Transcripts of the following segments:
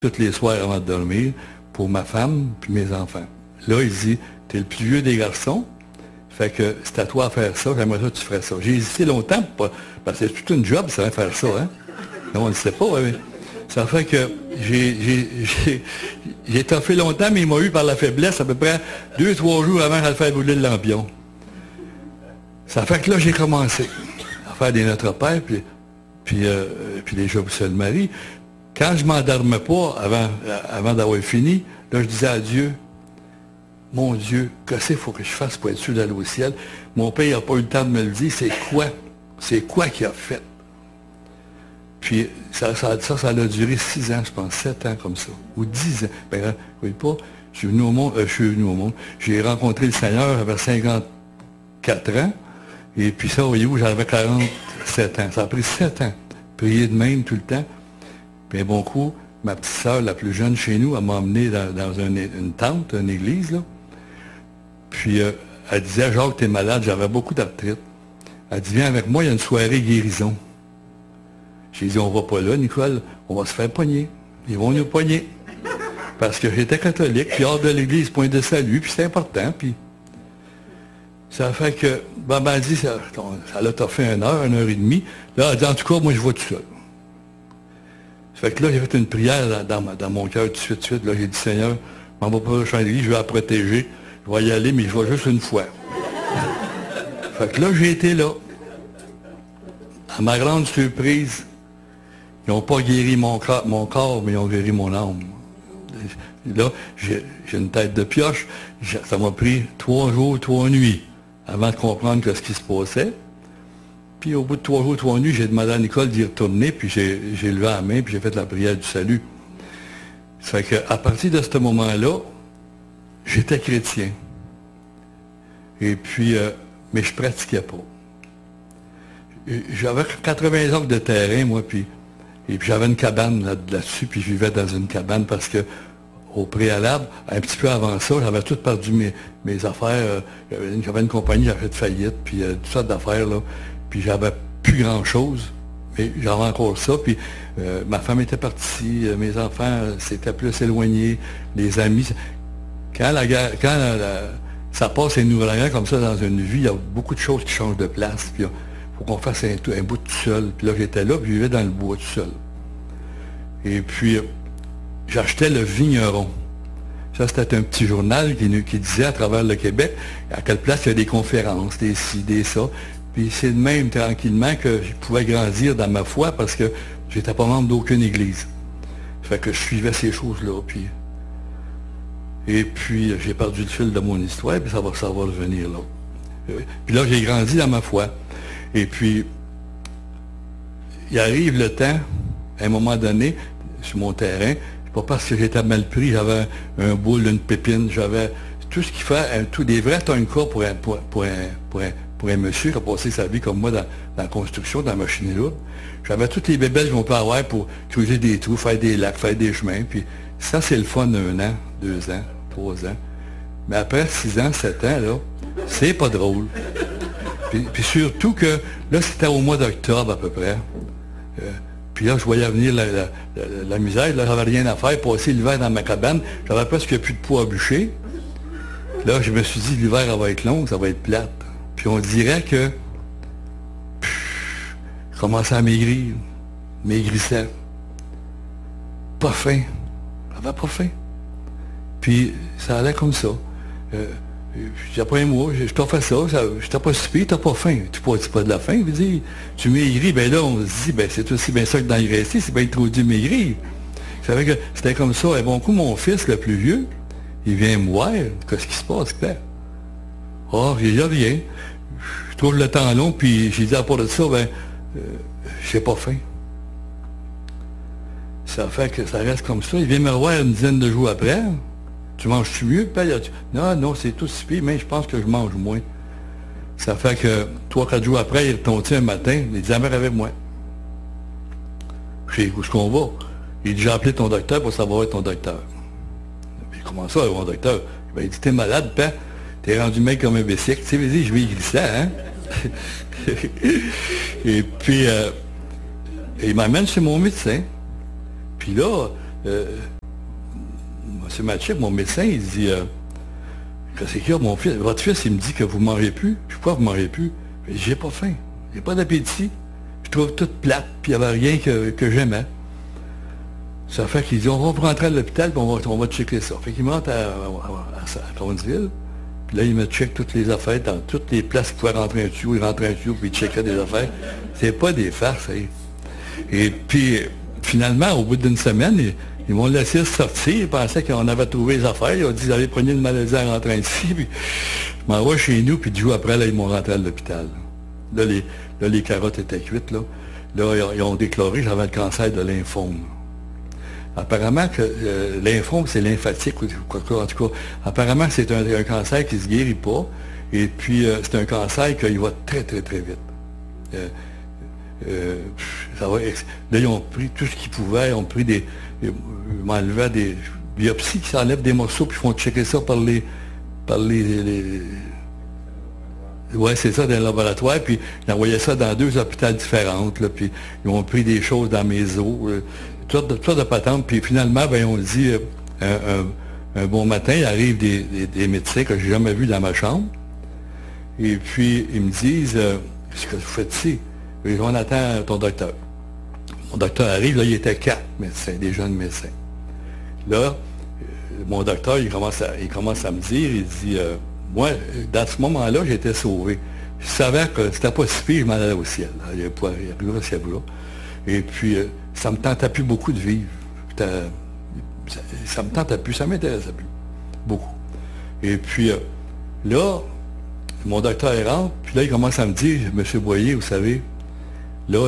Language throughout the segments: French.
tous les soirs avant de dormir pour ma femme puis mes enfants. Là, il dit, t'es le plus vieux des garçons, fait que c'est à toi à faire ça, j'aimerais ça que tu ferais ça. J'ai hésité longtemps, parce que c'est toute une job, ça va faire ça, hein. Non, on ne sait pas, mais ça fait que j'ai toffé longtemps, mais il m'a eu par la faiblesse à peu près 2-3 jours avant de faire brûler le lampion. Ça fait que là, j'ai commencé à faire des Notre Père, puis les Job seul Marie. Quand je m'endormais pas, avant d'avoir fini, là, je disais à Dieu, mon Dieu, qu'est-ce qu'il faut que je fasse pour être sûr d'aller au ciel? Mon père n'a pas eu le temps de me le dire, c'est quoi qu'il a fait? Puis ça a duré 6 ans, je pense, 7 ans comme ça, ou 10 ans. Ben, oui, pas, je suis venu au monde, j'ai rencontré le Seigneur, j'avais 54 ans, et puis ça, voyez-vous, j'avais 47 ans. Ça a pris 7 ans, prier de même tout le temps. Puis un bon coup, ma petite sœur, la plus jeune chez nous, elle m'a emmené dans une tente, une église, là. Puis elle disait, Jacques, t'es malade, j'avais beaucoup d'arthrite. Elle dit, viens avec moi, il y a une soirée guérison. J'ai dit, on va pas là, Nicole, on va se faire pogner. Ils vont nous pogner. Parce que j'étais catholique, puis hors de l'église, point de salut, puis c'est important, puis... Ça fait que, ben, elle dit, ça l'a fait 1 heure, 1 heure et demie. Là, elle dit, en tout cas, moi, je vais tout seul. Ça fait que là, j'ai fait une prière dans mon cœur tout de suite. Là, j'ai dit, Seigneur, je m'en vais pas au champ d'église, je vais la protéger. Je vais y aller, mais je vais juste une fois. Fait que là, j'ai été là. À ma grande surprise, ils n'ont pas guéri mon corps, mais ils ont guéri mon âme. Là, j'ai une tête de pioche. Ça m'a pris 3 jours, 3 nuits avant de comprendre ce qui se passait. Puis au bout de 3 jours, 3 nuits, j'ai demandé à Nicole d'y retourner, puis j'ai levé la main, puis j'ai fait la prière du salut. Ça fait qu'à partir de ce moment-là, j'étais chrétien. Et puis, mais je pratiquais pas. J'avais 80 acres de terrain, moi, et puis j'avais une cabane là-dessus, puis je vivais dans une cabane parce que, au préalable, un petit peu avant ça, j'avais tout perdu mes affaires. J'avais une compagnie, j'avais fait faillite, puis toutes sortes d'affaires, là. Puis j'avais plus grand-chose, mais j'avais encore ça. Puis ma femme était partie, mes enfants s'étaient plus éloignés, les amis. Quand ça passe un ouragan comme ça dans une vie, il y a beaucoup de choses qui changent de place. Puis il faut qu'on fasse un bout tout seul. Puis là, j'étais là, puis je vivais dans le bois tout seul. Et puis, j'achetais le Vigneron. Ça, c'était un petit journal qui disait à travers le Québec à quelle place il y a des conférences, des ci, des ça. Puis c'est de même, tranquillement, que je pouvais grandir dans ma foi parce que j'étais pas membre d'aucune église. Ça fait que je suivais ces choses-là. Et puis, j'ai perdu le fil de mon histoire, puis ça va revenir là. Puis là, j'ai grandi dans ma foi. Et puis, il arrive le temps, à un moment donné, sur mon terrain, pas parce que j'étais mal pris, j'avais un boule, une pépine, j'avais tout ce qui fait, des vrais tonka pour un monsieur qui a passé sa vie comme moi dans la construction, dans la machine lourde. J'avais toutes les bébelles qu'on peut avoir pour creuser des trous, faire des lacs, faire des chemins. Puis ça, c'est le fun 1 an, 2 ans, 3 ans. Mais après 6 ans, 7 ans, là, c'est pas drôle. Puis surtout que, là, c'était au mois d'octobre à peu près. Puis là, je voyais venir la misère. Là, j'avais rien à faire. Passer l'hiver dans ma cabane, j'avais presque plus de poids à bûcher. Là, je me suis dit, l'hiver, ça va être long, ça va être plate. Puis on dirait que je commençais à maigrir. Maigrissant. Pas faim. J'avais pas faim. Puis ça allait comme ça. Après un mois, je t'ai fait ça, je t'ai pas suivi, t'as pas faim. Tu pas de la faim, veut dire. Tu maigris, ben là, on se dit, ben c'est aussi bien ça que d'engraisser, c'est bien trop dur maigrir. Vous savez que c'était comme ça. Et bon coup, mon fils, le plus vieux, il vient me voir, qu'est-ce qui se passe, Claire? Oh, j'ai dit rien. Je trouve le temps long, puis j'ai dit à part de ça, ben, j'ai pas faim. Ça fait que ça reste comme ça. Il vient me voir une dizaine de jours après. Tu manges-tu mieux? Non, c'est tout si pire, mais je pense que je mange moins. Ça fait que 3-4 jours après, il est retombé un matin, il dit, mère avec moi. Je sais où est-ce qu'on va? Il dit, j'ai appelé ton docteur pour savoir ton docteur. Puis, comment ça, mon docteur? Ben, il dit, t'es malade, père. T'es rendu mec comme un bicycle. Tu sais, vas-y, je vais glisser, hein? Et puis, il m'amène chez mon médecin. Puis là, M. Matchek, mon médecin, il dit, qu'est-ce qu'il y a, mon fils, votre fils, il me dit que vous ne mangez plus. Pourquoi vous ne mangez plus? J'ai pas faim, j'ai pas d'appétit. Je trouve tout plate, puis il n'y avait rien que j'aimais. Ça fait qu'il dit, on va vous rentrer à l'hôpital, puis on va checker ça. Fait qu'il me rentre à Thornville, puis là, il me check toutes les affaires, dans toutes les places qu'il pouvait rentrer un tuyau, il rentrait un tuyau, puis il checkait des affaires. C'est pas des farces, hein. Et puis, finalement, au bout d'une semaine, ils m'ont laissé sortir, ils pensaient qu'on avait trouvé les affaires, ils ont dit, vous avez pris une maladie en rentrant ici, puis je m'en vais chez nous, puis 10 jours après, là, ils m'ont rentré à l'hôpital. Là, les carottes étaient cuites, là. Là, ils ont déclaré que j'avais le cancer de lymphome. Apparemment que lymphome, c'est lymphatique, ou quoi, en tout cas, apparemment c'est un cancer qui ne se guérit pas, et puis c'est un cancer qui va très, très, très vite. Là, ils ont pris tout ce qu'ils pouvaient, ils ont pris ils m'enlevaient des biopsies qui s'enlèvent des morceaux, puis ils font checker ça par les ouais, c'est ça, dans le laboratoire, puis ils envoyaient ça dans 2 hôpitaux différents, là, puis ils ont pris des choses dans mes os, toutes sortes de patentes, puis finalement, ben, on dit, un bon matin, il arrive des médecins que je n'ai jamais vus dans ma chambre, et puis ils me disent, qu'est-ce que vous faites ici? Et on attend ton docteur. Mon docteur arrive, là, il était 4 médecins, des jeunes médecins. Là, mon docteur, il commence à me dire, il dit, moi, dans ce moment-là, j'étais sauvé. Je savais que c'était pas si pire, je m'en allais au ciel. Il n'y avait pas ciel là. Et puis, ça ne me tentait plus beaucoup de vivre. Ça me tentait plus, ça ne m'intéressait plus. Beaucoup. Et puis, là, mon docteur rentre, puis là, il commence à me dire, M. Boyer, vous savez, là,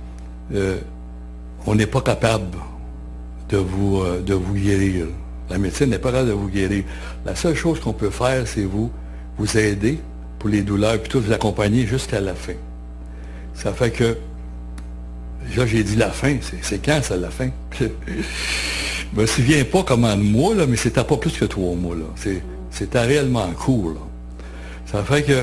on n'est pas capable de vous guérir. La médecine n'est pas capable de vous guérir. La seule chose qu'on peut faire, c'est vous aider pour les douleurs, puis tout vous accompagner jusqu'à la fin. Ça fait que, là, j'ai dit la fin, c'est quand ça, la fin? Je me souviens pas comment de mois, là, mais c'était pas plus que 3 mois, là. C'était réellement court, là. Ça fait que,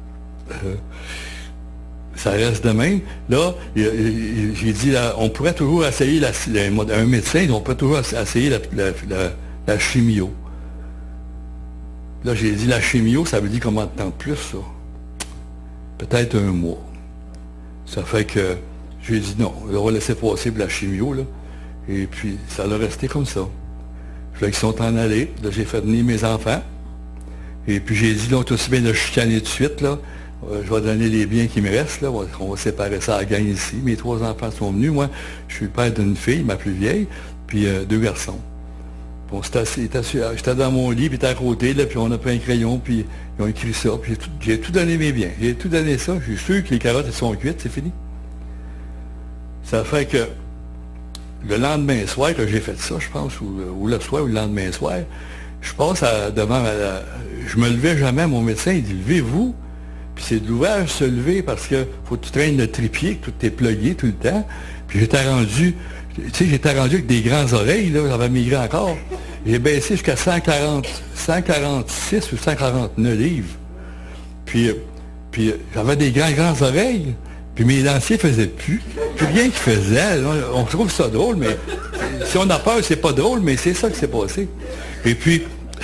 ça reste de même. Là, j'ai dit, là, on pourrait toujours essayer, un médecin, on peut toujours essayer la chimio. Là, j'ai dit, la chimio, ça veut dire combien de temps de plus, ça? Peut-être 1 mois. Ça fait que, j'ai dit non, on va laisser passer pour la chimio, là. Et puis, ça a resté comme ça. Là, ils sont en allés. Là, j'ai fait venir mes enfants. Et puis, j'ai dit, là, on est aussi bien de chicaner tout de suite, là. Je vais donner les biens qui me restent, là. On va séparer ça à la gang ici. Mes 3 enfants sont venus. Moi, je suis le père d'une fille, ma plus vieille, puis 2 garçons. Bon, j'étais dans mon lit, puis il était à côté, là, puis on a pris un crayon, puis ils ont écrit ça, puis j'ai tout donné mes biens. J'ai tout donné ça. Je suis sûr que les carottes, elles sont cuites, c'est fini. Ça fait que le lendemain soir que j'ai fait ça, je pense, ou le soir ou le lendemain soir, je passe devant je me levais jamais, mon médecin, il dit, levez-vous. Puis c'est de l'ouvrage se lever parce que faut que tu traînes le trépied, que tout est plugué tout le temps. Puis j'étais rendu avec des grandes oreilles, là, j'avais migré encore. J'ai baissé jusqu'à 146 ou 149 livres. Puis j'avais des grandes oreilles. Puis mes dentiers faisaient plus rien qu'ils faisaient. On trouve ça drôle, mais si on a peur, c'est pas drôle, mais c'est ça qui s'est passé. Et puis,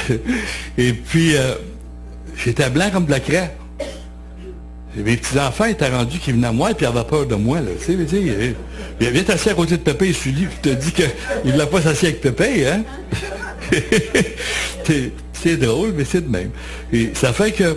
j'étais blanc comme de la craie. Mes petits-enfants étaient rendus qu'ils venaient à moi et puis ils avaient peur de moi. Là. Tu sais, il vient assis à côté de Pépé et Sully, puis il te dit qu'il ne l'a pas assis avec Pépé, hein? C'est drôle, mais c'est de même. Et ça fait que,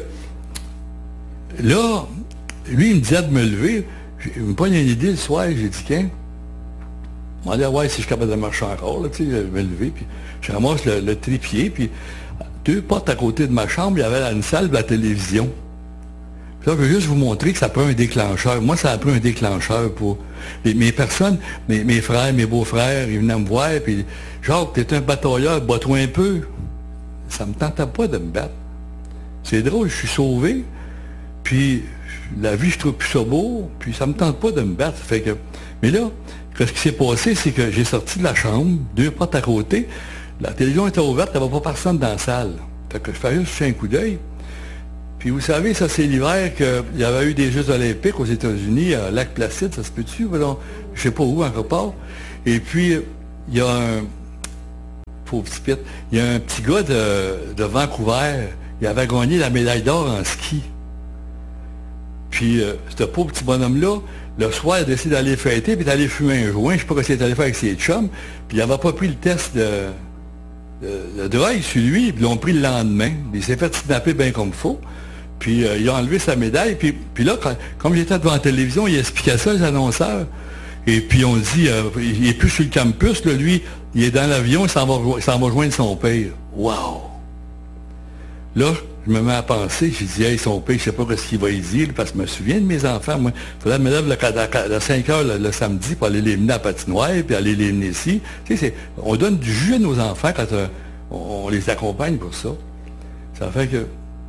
là, lui, il me disait de me lever. Il me pogne une idée le soir, j'ai dit, tiens, je me demandais, ouais, si je suis capable de marcher encore, là, tu sais, je vais me lever, puis je ramasse le trépied, puis 2 portes à côté de ma chambre, il y avait une salle de la télévision. Là, je veux juste vous montrer que ça prend un déclencheur. Moi, ça a pris un déclencheur pour mes personnes, mes frères, mes beaux-frères, ils venaient me voir, puis Jacques, t'es un batailleur, bats-toi un peu. Ça me tentait pas de me battre. C'est drôle, je suis sauvé, puis la vie, je trouve plus ça beau, puis ça me tente pas de me battre. Fait que, mais là, ce qui s'est passé, c'est que j'ai sorti de la chambre, 2 portes à côté, la télévision était ouverte, il n'y avait pas personne dans la salle. Fait que je fais juste un coup d'œil. Puis vous savez, ça c'est l'hiver qu'il y avait eu des Jeux olympiques aux États-Unis, à Lac-Placide, ça se peut-tu? Je ne sais pas où, encore part. Et puis, il y a pauvre petit pit. Il y a un petit gars de Vancouver, il avait gagné la médaille d'or en ski. Puis, ce pauvre petit bonhomme-là, le soir, il a décidé d'aller fêter, puis d'aller fumer un joint. Je sais pas ce qu'il est allé faire avec ses chums. Puis, il n'avait pas pris le test de drogue sur lui, puis ils l'ont pris le lendemain. Il s'est fait snapper bien comme il faut. Puis, il a enlevé sa médaille. Puis là, comme j'étais devant la télévision, il expliquait ça, les annonceurs. Et puis, on dit, il n'est plus sur le campus, là, lui, il est dans l'avion, il s'en va rejoindre son père. Wow! Là, je me mets à penser, je dis, hey, son père, je ne sais pas ce qu'il va y dire, parce que je me souviens de mes enfants, moi. Il faudrait me lever à 5 heures le samedi pour aller les mener à la patinoire, puis aller les mener ici. Tu sais, on donne du jus à nos enfants quand on les accompagne pour ça. Ça fait que,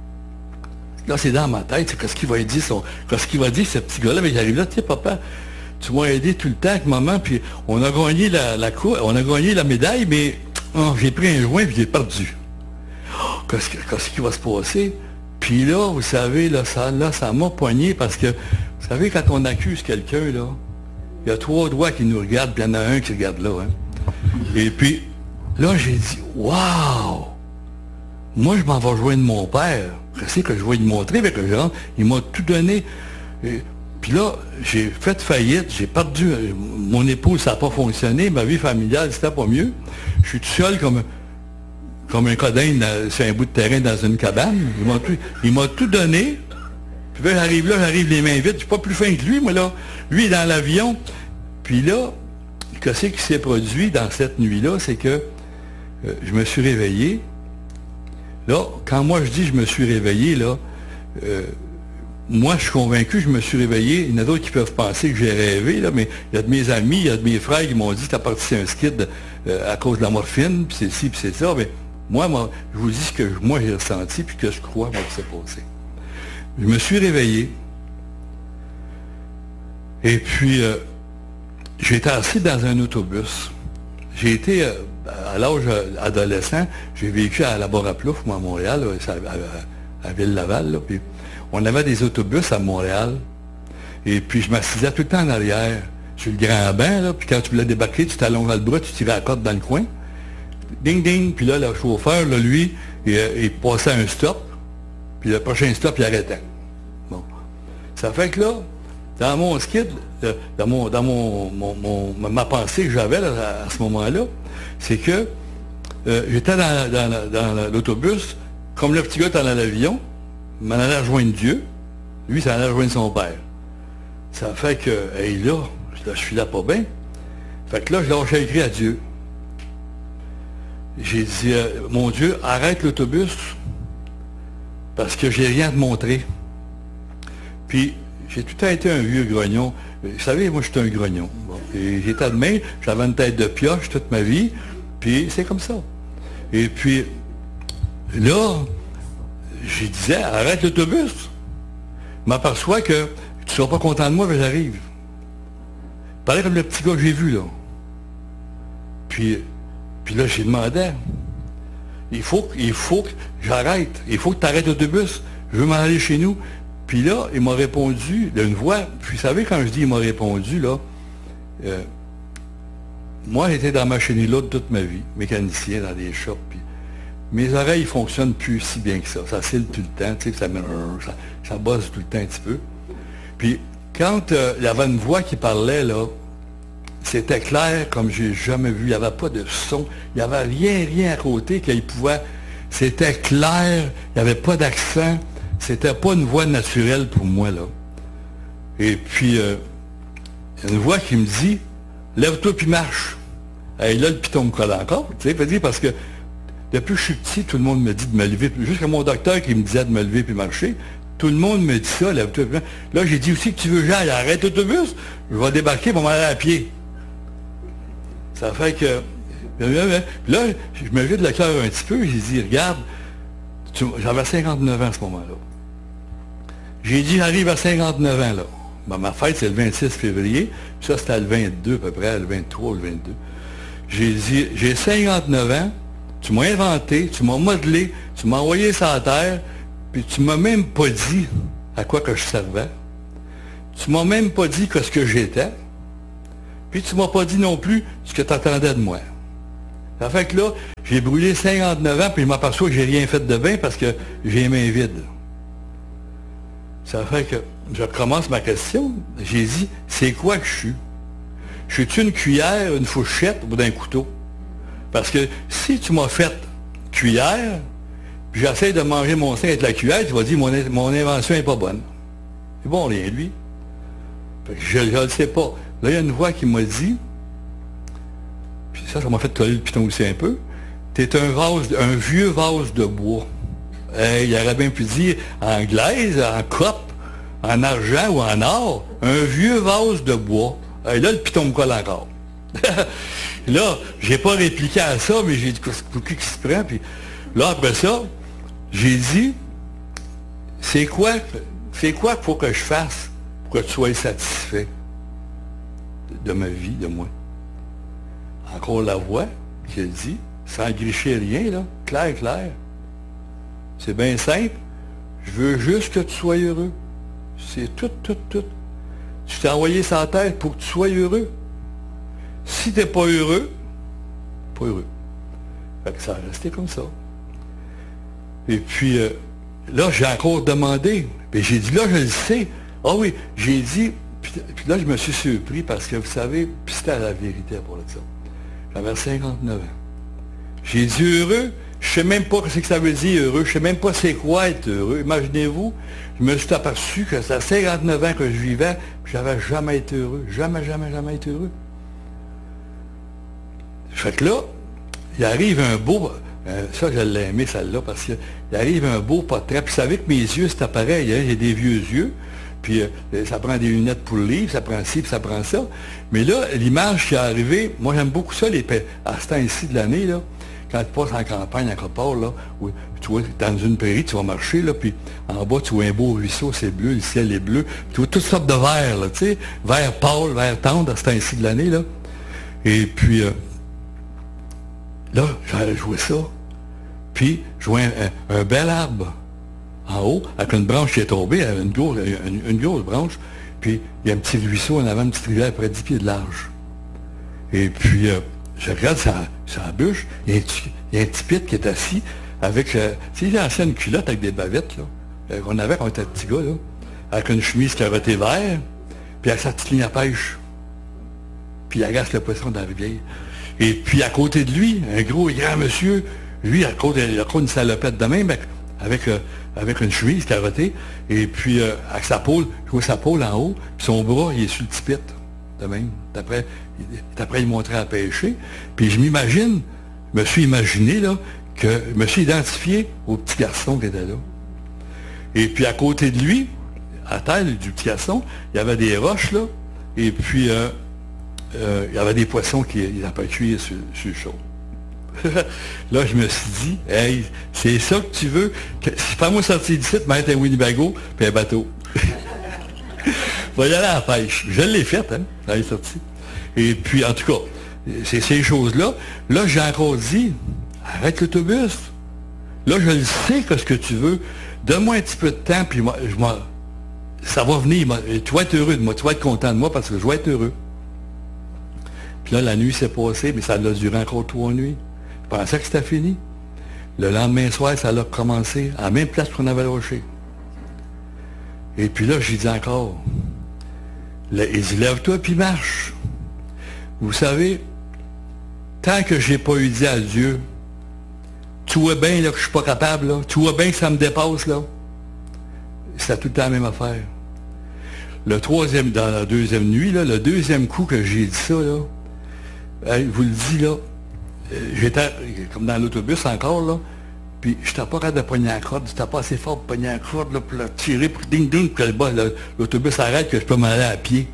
là, c'est dans ma tête, qu'est-ce qu'il va dire, qu'est-ce qu'il va dire, ce petit gars-là, mais j'arrive là, tu sais, papa, tu m'as aidé tout le temps avec maman, puis on a gagné on a gagné la médaille, mais j'ai pris un joint, puis j'ai perdu. Qu'est-ce qui va se passer? Puis là, vous savez, là, ça m'a poigné parce que, vous savez, quand on accuse quelqu'un, là, il y a 3 doigts qui nous regardent, puis il y en a un qui regarde là. Hein. Et puis, là, j'ai dit, waouh! Moi, je m'en vais rejoindre mon père. Qu'est-ce que je vais lui montrer avec le genre? Il m'a tout donné. Puis là, j'ai fait faillite, j'ai perdu. Mon épouse, ça n'a pas fonctionné, ma vie familiale, c'était pas mieux. Je suis tout seul comme un codin sur un bout de terrain dans une cabane. Il m'a tout donné. Puis là, j'arrive les mains vides. Je suis pas plus fin que lui, moi, là. Lui, il est dans l'avion. Puis là, qu'est-ce qui s'est produit dans cette nuit-là? C'est que je me suis réveillé. Là, quand moi, je dis je me suis réveillé, là, moi, je suis convaincu, je me suis réveillé. Il y en a d'autres qui peuvent penser que j'ai rêvé, là, mais il y a de mes amis, il y a de mes frères qui m'ont dit t'as parti un skid à cause de la morphine, puis c'est ci, puis c'est ça. Mais moi, je vous dis ce que moi j'ai ressenti, puis que je crois, moi, que c'est passé. Je me suis réveillé. Et puis, j'ai été assis dans un autobus. J'ai été, à l'âge adolescent, j'ai vécu à la Barre-à-Plouf, moi, à Montréal, à Ville-Laval, là, puis on avait des autobus à Montréal. Et puis, je m'assisais tout le temps en arrière, sur le grand banc, là, puis quand tu voulais débarquer, tu t'allonges le bras, tu tirais la corde dans le coin. Ding, ding, puis là, le chauffeur, là, lui, il passait un stop, puis le prochain stop, il arrêtait. Bon. Ça fait que là, dans mon skid, dans ma pensée que j'avais là, à ce moment-là, c'est que j'étais dans l'autobus, comme le petit gars était dans l'avion, il m'en allait rejoindre Dieu, lui, ça allait rejoindre son père. Ça fait que, hey, là, je suis là pas bien. Fait que là, je lâchais écrit à Dieu. J'ai dit, mon Dieu, arrête l'autobus, parce que j'ai rien à te montrer. Puis, j'ai tout le temps été un vieux grognon. Vous savez, moi, j'étais un grognon. Bon. Et j'étais de même, j'avais une tête de pioche toute ma vie, puis c'est comme ça. Et puis, là, je disais, arrête l'autobus. Je m'aperçois que tu ne seras pas content de moi, mais j'arrive. Pareil comme le petit gars que j'ai vu, là. Puis là, j'ai demandé, il faut que j'arrête. Il faut que tu arrêtes l'autobus. Je veux m'en aller chez nous. Puis là, il m'a répondu d'une voix. Puis vous savez, quand je dis il m'a répondu, là, moi, j'étais dans ma chenille-là toute ma vie, mécanicien dans des shops. Puis mes oreilles ne fonctionnent plus si bien que ça. Ça cille tout le temps, tu sais, ça bosse tout le temps un petit peu. Puis quand il y avait une voix qui parlait, là, c'était clair comme j'ai jamais vu. Il n'y avait pas de son. Il n'y avait rien à côté qu'il pouvait. C'était clair. Il n'y avait pas d'accent. C'était pas une voix naturelle pour moi, là. Et puis, il y a une voix qui me dit, lève-toi puis marche. Et là, le piton me colle encore. Tu sais, parce que depuis que je suis petit, tout le monde me dit de me lever. Jusqu'à mon docteur qui me disait de me lever puis marcher. Tout le monde me dit ça, lève-toi puis marche. Là, j'ai dit aussi que tu veux que j'aille, arrête l'autobus. Je vais débarquer pour m'aller à pied. Ça fait que, là, je me vide le cœur un petit peu, j'ai dit, regarde, j'avais 59 ans à ce moment-là. J'ai dit, j'arrive à 59 ans, là. Ben, ma fête, c'est le 26 février, ça, c'était le 22 à peu près, le 23 ou le 22. J'ai dit, j'ai 59 ans, tu m'as inventé, tu m'as modelé, tu m'as envoyé sur la terre, puis tu m'as même pas dit à quoi que je servais. Tu m'as même pas dit ce que j'étais. Puis tu m'as pas dit non plus ce que tu attendais de moi. Ça fait que là, J'ai brûlé 59 ans, puis je m'aperçois que j'ai rien fait de bien parce que j'ai les mains vides. Ça fait que je recommence ma question. J'ai dit, c'est quoi que je suis? Je suis-tu une cuillère, une fourchette ou d'un couteau? Parce que si tu m'as fait cuillère, puis j'essaie de manger mon sein avec la cuillère, tu vas dire, mon invention n'est pas bonne. C'est bon, rien, lui. Je ne le sais pas. Là, il y a une voix qui m'a dit, puis ça m'a fait coller le piton aussi un peu, t'es un vieux vase de bois. Il aurait bien pu dire en glaise, en cope, en argent ou en or, un vieux vase de bois. Là, le piton me colle encore. Là, j'ai pas répliqué à ça, mais j'ai dit, qui se prend? Puis là, après ça, j'ai dit, c'est quoi qu'il faut que je fasse pour que tu sois satisfait de ma vie, de moi? Encore la voix qui a dit, sans gricher rien, là, clair. C'est bien simple. Je veux juste que tu sois heureux. C'est tout. Tu t'es envoyé sa tête pour que tu sois heureux. Si tu n'es pas heureux, pas heureux. Fait que ça a resté comme ça. Et puis, là, j'ai encore demandé. Puis j'ai dit, là, je le sais. Ah oui, j'ai dit, puis là, je me suis surpris parce que, vous savez, puis c'était la vérité pour ça. J'avais 59 ans. J'ai dit heureux. Je ne sais même pas ce que ça veut dire heureux. Je ne sais même pas c'est quoi être heureux. Imaginez-vous, je me suis aperçu que ça 59 ans que je vivais, je n'avais jamais été heureux. Jamais été heureux. Fait que là, il arrive un beau... ça, je l'ai aimé, celle-là, parce qu'il arrive un beau portrait. Puis vous savez que mes yeux, c'est pareil. Hein, j'ai des vieux yeux. Puis ça prend des lunettes pour le livre, ça prend ci, puis ça prend ça. Mais là, l'image qui est arrivée, moi, j'aime beaucoup ça, à ce temps-ci de l'année, là. Quand tu passes en campagne, à quelque part, là, où tu vois, dans une prairie, tu vas marcher, là, puis en bas, tu vois un beau ruisseau, c'est bleu, le ciel est bleu. Tu vois toutes sortes de verts, là, tu sais, vert pâle, vert tendre, à ce temps-ci de l'année, là. Et puis, là, j'allais jouer ça. Puis, je vois un bel arbre en haut, avec une branche qui est tombée, une grosse branche. Puis, il y a un petit ruisseau en avant, une petite rivière, à près de 10 pieds de large. Et puis, je regarde sa bûche, il y a un petit pit qui est assis avec, tu sais, l'ancienne culotte avec des bavettes, là, qu'on avait quand on était petit gars, là, avec une chemise carottée vert, puis avec sa petite ligne à pêche. Puis il agace le poisson dans la rivière. Et puis à côté de lui, un gros et grand monsieur, lui, il a une salopette de même, avec une chemise carottée, et puis avec sa pôle, je vois sa pôle en haut, puis son bras, il est sur le petit pit, de même. Après, il montrait à pêcher. Puis je me suis imaginé, là, que je me suis identifié au petit garçon qui était là. Et puis à côté de lui, à terre du petit garçon, il y avait des roches, là, et puis il y avait des poissons qui avaient cuire sur le chaud. Là, je me suis dit, hey, c'est ça que tu veux? Fais-moi sortir d'ici, mettre un Winnebago, puis un bateau. Va y aller à la pêche. Je l'ai faite, hein, elle est sortie. Et puis, en tout cas, c'est ces choses-là. Là, j'ai encore dit, arrête l'autobus. Là, je le sais que ce que tu veux. Donne-moi un petit peu de temps, puis ça va venir. Tu vas être heureux de moi, tu vas être content de moi parce que je vais être heureux. Puis là, la nuit s'est passée, mais ça a duré encore 3 nuits. Je pensais que c'était fini. Le lendemain soir, ça a recommencé, à la même place qu'on avait lâché. Et puis là, j'ai dit encore, il dit, lève-toi puis marche. Vous savez, tant que je n'ai pas eu dit à Dieu, tu vois bien là, que je ne suis pas capable, là, tu vois bien que ça me dépasse, là. C'est tout le temps la même affaire. Dans la deuxième nuit, là, le deuxième coup que j'ai dit ça, là, je vous le dis, là, j'étais comme dans l'autobus encore, là, puis je n'étais pas capable de pogner la corde, j'étais pas assez fort pour pogner la corde, là, pour la tirer, pour ding-ding, que l'autobus arrête, que je peux m'aller à pied.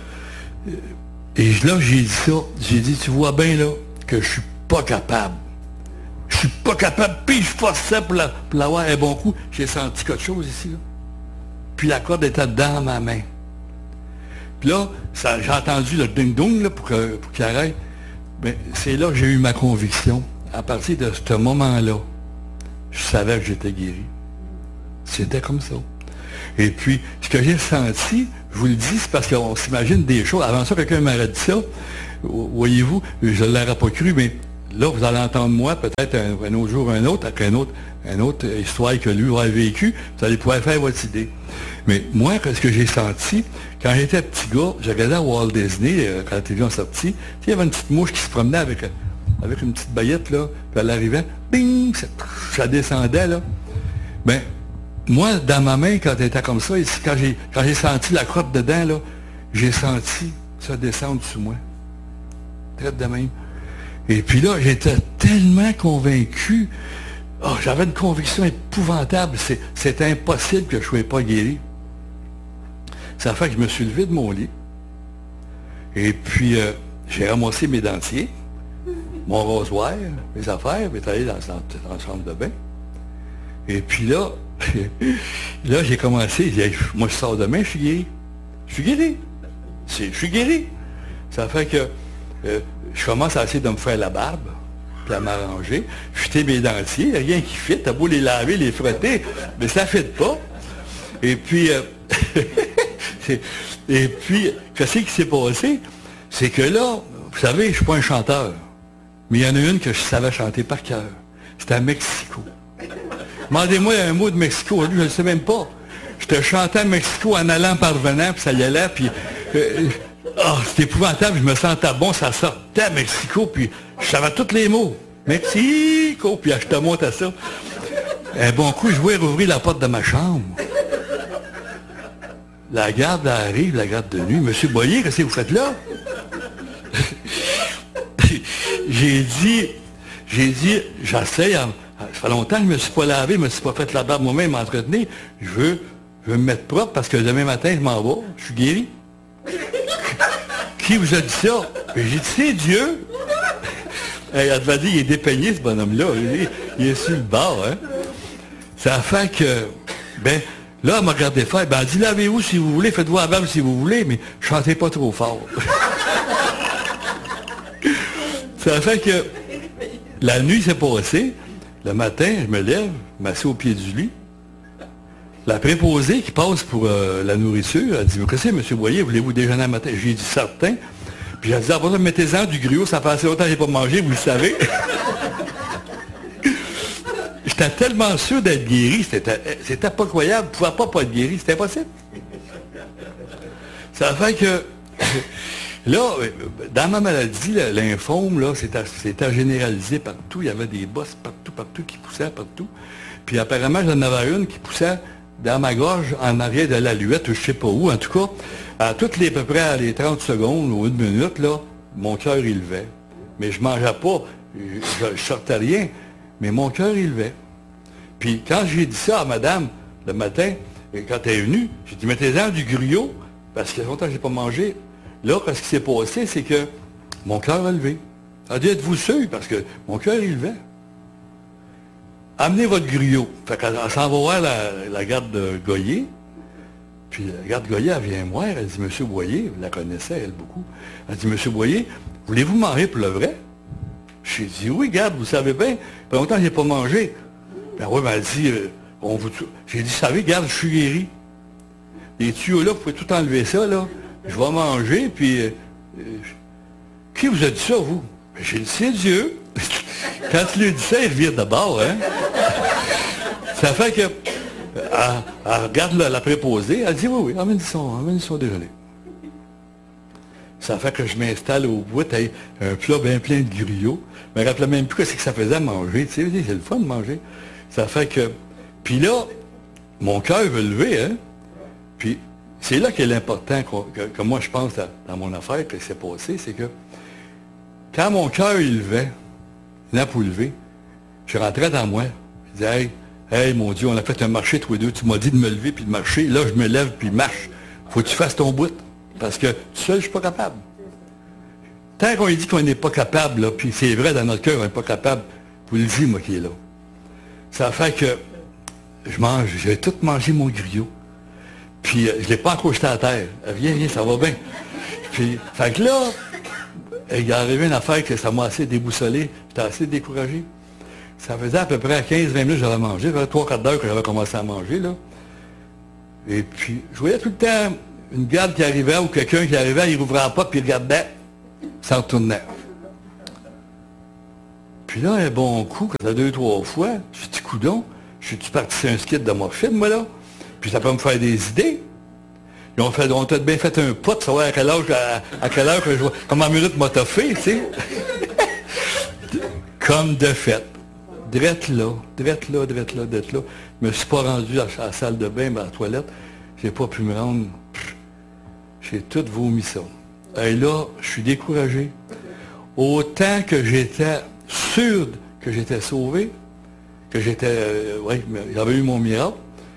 Et là, j'ai dit ça, j'ai dit, tu vois bien, là, que je suis pas capable. Je suis pas capable, puis je forçais pour l'avoir un bon coup. J'ai senti quelque chose ici, là. Puis la corde était dans ma main. Puis là, j'ai entendu le ding-dong, là, pour qu'il arrête. Mais c'est là que j'ai eu ma conviction. À partir de ce moment-là, je savais que j'étais guéri. C'était comme ça. Et puis, ce que j'ai senti, je vous le dis, c'est parce qu'on s'imagine des choses. Avant ça, quelqu'un m'aurait dit ça. Voyez-vous, je ne l'aurais pas cru, mais là, vous allez entendre moi, peut-être un autre jour, un autre, avec une autre histoire que lui aurait vécu, vous allez pouvoir faire votre idée. Mais moi, ce que j'ai senti, quand j'étais petit gars, j'ai regardé à Walt Disney, quand la télévision sortie, il y avait une petite mouche qui se promenait avec une petite baguette, là, puis elle arrivait, bing, ça descendait, là. Ben, moi, dans ma main, quand elle était comme ça, ici, quand j'ai senti la crotte dedans, là, j'ai senti ça descendre sous moi. Traite de même. Et puis là, j'étais tellement convaincu. Oh, j'avais une conviction épouvantable. C'est impossible que je ne sois pas guéri. Ça fait que je me suis levé de mon lit. Et puis, j'ai ramassé mes dentiers, mon rasoir, mes affaires, puis allé dans la chambre de bain. Et puis là, là, j'ai commencé. Moi, je sors demain, je suis guéri. Je suis guéri. Je suis guéri. Ça fait que je commence à essayer de me faire la barbe, puis à m'arranger, jeter mes dentiers, rien qui fit, t'as beau les laver, les frotter, mais ça ne fit pas. Et puis, qu'est-ce qui s'est passé? C'est que là, vous savez, je ne suis pas un chanteur, mais il y en a une que je savais chanter par cœur. C'était à Mexico. Demandez-moi un mot de Mexico, je ne le sais même pas. Je te chantais à Mexico en allant parvenant, puis ça y allait, puis... c'était épouvantable, je me sentais bon, ça sortait à Mexico, puis je savais tous les mots. Mexico, puis je te monte à ça. Un bon coup, je voulais rouvrir la porte de ma chambre. La garde arrive, la garde de nuit. Monsieur Boyer, qu'est-ce que vous faites là? J'ai dit, j'essaie, ça fait longtemps que je ne me suis pas lavé, je ne me suis pas fait la barbe moi-même, m'entretenir. Je veux me mettre propre parce que demain matin, je m'en vais, je suis guéri. Qui vous a dit ça? J'ai dit, c'est Dieu. Elle devait dire, il est dépeigné, ce bonhomme-là. Il est sur le bord, hein. Ça a fait que, là, elle m'a regardé faire. Elle dit, lavez-vous si vous voulez, faites-vous la barbe si vous voulez, mais chantez pas trop fort. Ça a fait que, la nuit s'est passée. Le matin, je me lève, je m'assieds au pied du lit. La préposée qui passe pour la nourriture, elle dit, qu'est-ce que c'est, M. Boyer, voulez-vous déjeuner un matin? J'ai dit, certain. Puis elle dit, après ça, mettez-en du gruau, ça fait assez longtemps que je n'ai pas mangé, vous le savez. J'étais tellement sûr d'être guéri, c'était pas croyable, je ne pouvais pas être guéri, c'était impossible. Ça fait que, là, dans ma maladie, lymphome, là, c'était généralisé partout, il y avait des bosses partout, qui poussaient partout. Puis apparemment, j'en avais une qui poussait dans ma gorge, en arrière de l'aluette, ou je ne sais pas où, en tout cas, à peu près à les 30 secondes ou une minute, là, mon cœur il levait. Mais je ne mangeais pas, je ne sortais rien, mais mon cœur il levait. Puis quand j'ai dit ça à madame, le matin, quand elle est venue, j'ai dit, mettez-en du gruau, parce qu'il y a longtemps que je n'ai pas mangé. Là, ce qui s'est passé, c'est que mon cœur a levé. Elle a dit, êtes-vous sûr? Parce que mon cœur il levait. Amenez votre gruau. Fait qu'elle s'en va voir la garde de Goyer. Puis la garde Goyer, elle vient me voir. Elle dit, Monsieur Boyer, vous la connaissez, elle, beaucoup. Elle dit, Monsieur Boyer, voulez-vous manger pour le vrai? J'ai dit, oui, garde, vous savez bien. Ça fait longtemps que je n'ai pas mangé. Ben oui, elle dit, j'ai dit, vous savez, garde, je suis guéri. Les tuyaux là, vous pouvez tout enlever ça, là. Je vais manger, puis... qui vous a dit ça, vous? Ben, j'ai dit, c'est Dieu. Quand tu lui dis ça, il revient d'abord, hein? Ça fait que... Elle regarde la préposée, elle dit, oui, emmène son déjeuner. Ça fait que je m'installe au bout, un plat bien plein de griots. Je me rappelais même plus ce que ça faisait à manger, tu sais, c'est le fun de manger. Ça fait que... Puis là, mon cœur veut lever, hein? Puis c'est là qu'est l'important que moi je pense dans mon affaire, que c'est passé, c'est que quand mon cœur il levait, là pour lever, je rentrais dans moi. Je disais, hey, mon Dieu, on a fait un marché tous les deux, tu m'as dit de me lever puis de marcher, là je me lève puis marche. Faut que tu fasses ton bout. Parce que tout seul, je ne suis pas capable. Tant qu'on dit qu'on n'est pas capable, là, puis c'est vrai dans notre cœur, on n'est pas capable, vous le dites, moi qui est là. Ça fait que j'ai tout mangé mon griot. Puis je ne l'ai pas encore jeté à terre. Viens, ça va bien. Puis, fait que là, il est arrivé une affaire que ça m'a assez déboussolé. J'étais assez découragé. Ça faisait à peu près 15-20 minutes que j'avais mangé. Ça faisait 3-4 heures que j'avais commencé à manger, là. Et puis, je voyais tout le temps une garde qui arrivait ou quelqu'un qui arrivait, il rouvrait la porte, puis il regardait, ça retournait. Puis là, un bon coup, quand ça 2-3 fois, je dis, coudon, je suis parti sur un skit de morphine, moi, là. Puis ça peut me faire des idées. On t'a bien fait un pot de savoir à quelle heure que je vois. Comment minute m'a toffé, tu sais. Comme de fait. Drette là. Je me suis pas rendu à la salle de bain, à la toilette. J'ai pas pu me rendre. J'ai tout vomi ça. Et là, je suis découragé. Autant que j'étais sûr que j'étais sauvé, que j'avais eu mon miracle.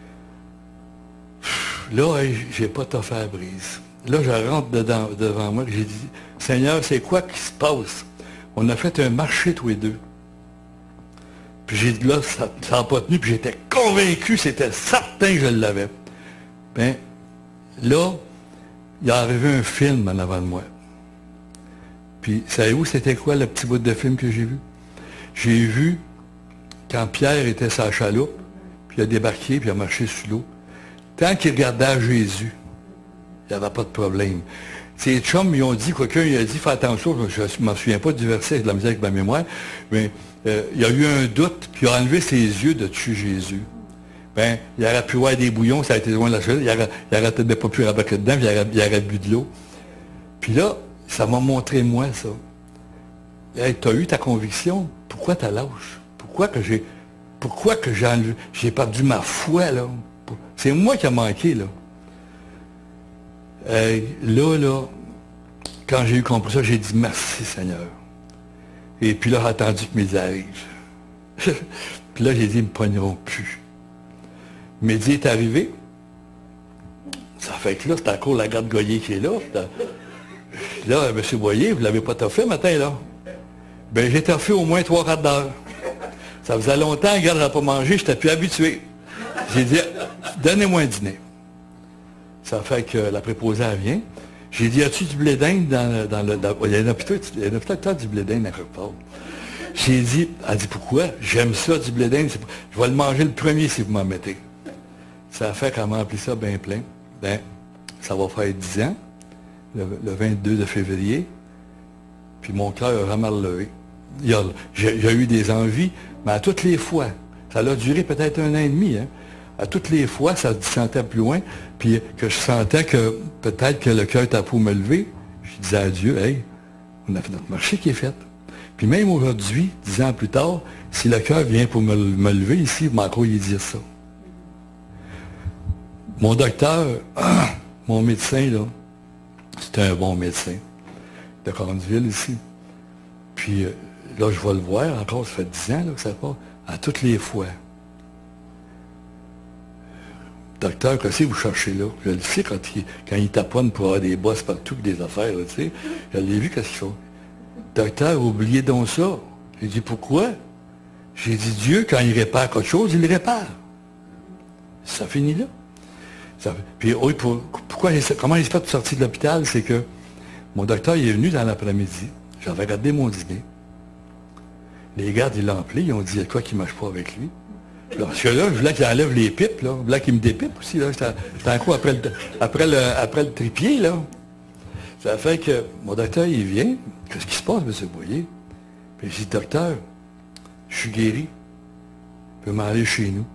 Là, j'ai pas toffé à la brise. Là, je rentre devant moi et j'ai dit, Seigneur, c'est quoi qui se passe? On a fait un marché tous les deux. Puis j'ai dit, là, ça n'a pas tenu, puis j'étais convaincu, c'était certain que je l'avais. Ben, là, il est arrivé un film en avant de moi. Puis, savez-vous, c'était quoi le petit bout de film que j'ai vu? J'ai vu quand Pierre était sur la chaloupe, puis il a débarqué, puis il a marché sur l'eau. Tant qu'il regardait à Jésus, il n'y avait pas de problème. Ces chums, ils ont dit, quelqu'un il a dit, fais attention, je ne m'en souviens pas du verset, j'ai de la misère avec ma mémoire, mais il y a eu un doute, puis il a enlevé ses yeux de dessus Jésus. Ben, il aurait pu voir des bouillons, ça a été loin de la chose, il aurait peut-être pas pu rabattre dedans, puis il aurait bu de l'eau. Puis là, ça m'a montré moi, ça. Hey, tu as eu ta conviction, pourquoi tu lâches? Pourquoi que j'ai perdu ma foi, là? C'est moi qui a manqué, là. Là, quand j'ai eu compris ça, j'ai dit merci, Seigneur. Et puis là, j'ai attendu que Midi arrive. Puis là, j'ai dit, ils ne me pogneront plus. Midi est arrivé. Ça fait que là, c'est encore la garde Goyer qui est là. Là, M. Boyer, vous ne l'avez pas toffé matin, là? Ben, j'ai toffé au moins 3-4 heures. Ça faisait longtemps, regarde, je n'avais pas mangé, je n'étais plus habitué. J'ai dit, donnez-moi un dîner. Ça fait que la préposée, elle vient. J'ai dit, as-tu du blé d'Inde il y a un hôpital du blé d'Inde à quelque part. J'ai dit, elle dit, pourquoi? J'aime ça, du blé d'Inde. Je vais le manger le premier si vous m'en mettez. Ça fait qu'elle m'a rempli ça bien plein. Ben, ça va faire 10 ans, le 22 de février. Puis mon cœur a vraiment relevé. J'ai eu des envies, mais à toutes les fois, ça a duré peut-être 1 an et demi, hein. À toutes les fois, ça se sentait plus loin, puis que je sentais que peut-être que le cœur était pour me lever. Je disais à Dieu, hey, on a fait notre marché qui est fait. Puis même aujourd'hui, 10 ans plus tard, si le cœur vient pour me lever ici, je m'en encore y dire ça. Mon docteur, mon médecin, là, c'était un bon médecin de Cornville ici. Puis là, je vais le voir encore, ça fait 10 ans là, que ça part, à toutes les fois. Docteur, qu'est-ce que vous cherchez là? Je le sais quand il taponne pour avoir des bosses partout et des affaires, là, tu sais. Je l'ai vu, qu'est-ce qu'il fait. Docteur, oubliez donc ça. J'ai dit, pourquoi? J'ai dit, Dieu, quand il répare quelque chose, il le répare. Ça finit là. Puis, oui, comment il se fait de sortir de l'hôpital? C'est que mon docteur, il est venu dans l'après-midi. J'avais regardé mon dîner. Les gardes, ils l'ont appelé, ils ont dit, il y a quoi qui ne marche pas avec lui? Parce que là, je voulais qu'il enlève les pipes, là. Je voulais qu'il me dépipe aussi, là. J'étais en coup après le trépied, là. Ça fait que mon docteur, il vient. Qu'est-ce qui se passe, M. Boyer? Puis je dis, docteur, je suis guéri. Je peux m'en aller chez nous.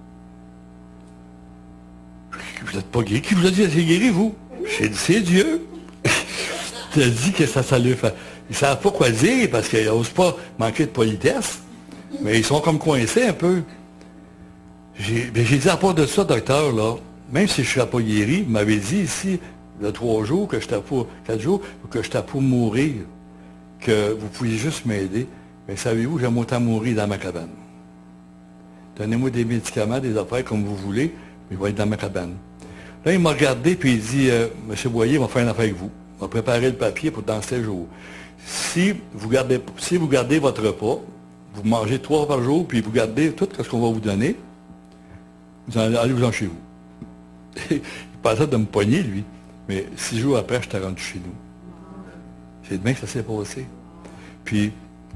Vous n'êtes pas guéri. Qui vous a dit que c'est guéri, vous? J'ai dit, c'est Dieu. Il a dit que ça lui fait. Ils ne savent pas quoi dire parce qu'ils n'osent pas manquer de politesse. Mais ils sont comme coincés un peu. J'ai dit à part de ça, docteur, là, même si je ne serais pas guéri, il m'avait dit ici, il y a 3 jours, que j'étais pour 4 jours, que j'étais pour mourir, que vous pouviez juste m'aider. Mais savez-vous, j'aime autant mourir dans ma cabane. Donnez-moi des médicaments, des affaires comme vous voulez, mais il va être dans ma cabane. Là, il m'a regardé, puis il dit, M. Boyer, il va faire une affaire avec vous. Il va préparer le papier pour dans 7 jours. Si vous gardez votre repas, vous mangez 3 fois par jour, puis vous gardez tout ce qu'on va vous donner, allez-vous-en chez vous. Il pensait de me pogner, lui. Mais 6 jours après, je t'ai rendu chez nous. C'est demain que ça s'est passé. Puis,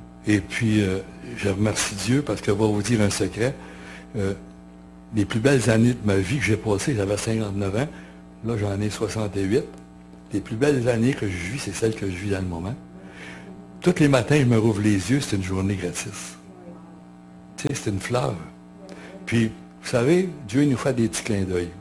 je remercie Dieu parce que je vais vous dire un secret. Les plus belles années de ma vie que j'ai passées, j'avais 59 ans. Là, j'en ai 68. Les plus belles années que je vis, c'est celles que je vis dans le moment. Tous les matins, je me rouvre les yeux, c'est une journée gratis. Tu sais, c'est une fleur. Puis, vous savez, Dieu nous fait des petits clins d'œil.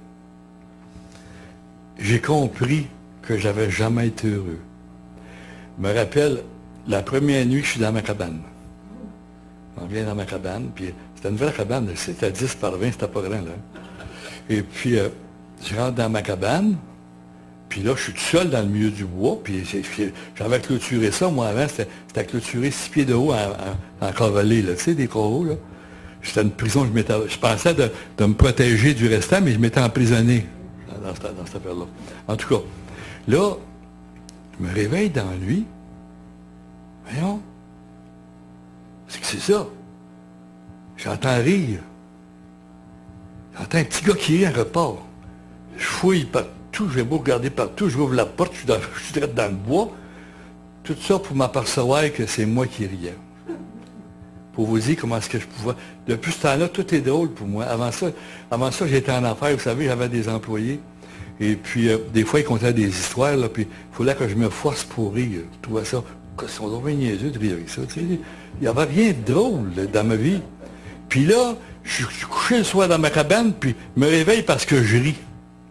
J'ai compris que j'avais jamais été heureux. Je me rappelle, la première nuit que je suis dans ma cabane. On vient dans ma cabane, puis c'était une vraie cabane, c'était 10 par 20, c'était pas grand, là. Et puis, je rentre dans ma cabane, puis là, je suis tout seul dans le milieu du bois, puis j'avais clôturé ça. Moi, avant, c'était clôturé 6 pieds de haut en cavalier, là, tu sais, des coraux, là. C'était une prison, je pensais de me protéger du restant, mais je m'étais emprisonné dans cette affaire-là. En tout cas, là, je me réveille dans la nuit. Voyons. C'est ça. J'entends rire. J'entends un petit gars qui rit à repart. Je fouille partout, j'ai beau regarder partout, je ouvre la porte, je suis direct dans le bois. Tout ça pour m'apercevoir que c'est moi qui riais. Pour vous dire comment est-ce que je pouvais. Depuis ce temps-là, tout est drôle pour moi. Avant ça, j'étais en affaires, vous savez, j'avais des employés. Et puis, des fois, ils contaient des histoires, là, puis il fallait que je me force pour rire. Je trouvais ça, ils sont donc bien niaiseux de rire avec ça. Tu sais. Il n'y avait rien de drôle là, dans ma vie. Puis là, je suis couché le soir dans ma cabane, puis je me réveille parce que je ris.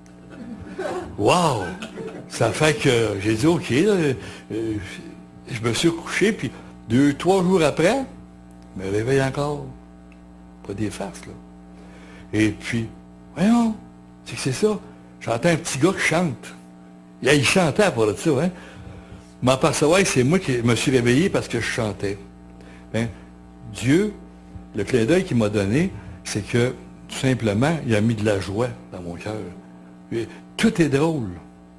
Wow! Ça fait que j'ai dit, OK, là, je me suis couché, puis 2-3 jours après, je me réveille encore. Pas des farces, là. Et puis, voyons, c'est ça. J'entends un petit gars qui chante. Il chantait à part de ça, hein. M'apercevoir que c'est moi qui me suis réveillé parce que je chantais. Ben, Dieu, le clin d'œil qu'il m'a donné, c'est que, tout simplement, il a mis de la joie dans mon cœur. Tout est drôle.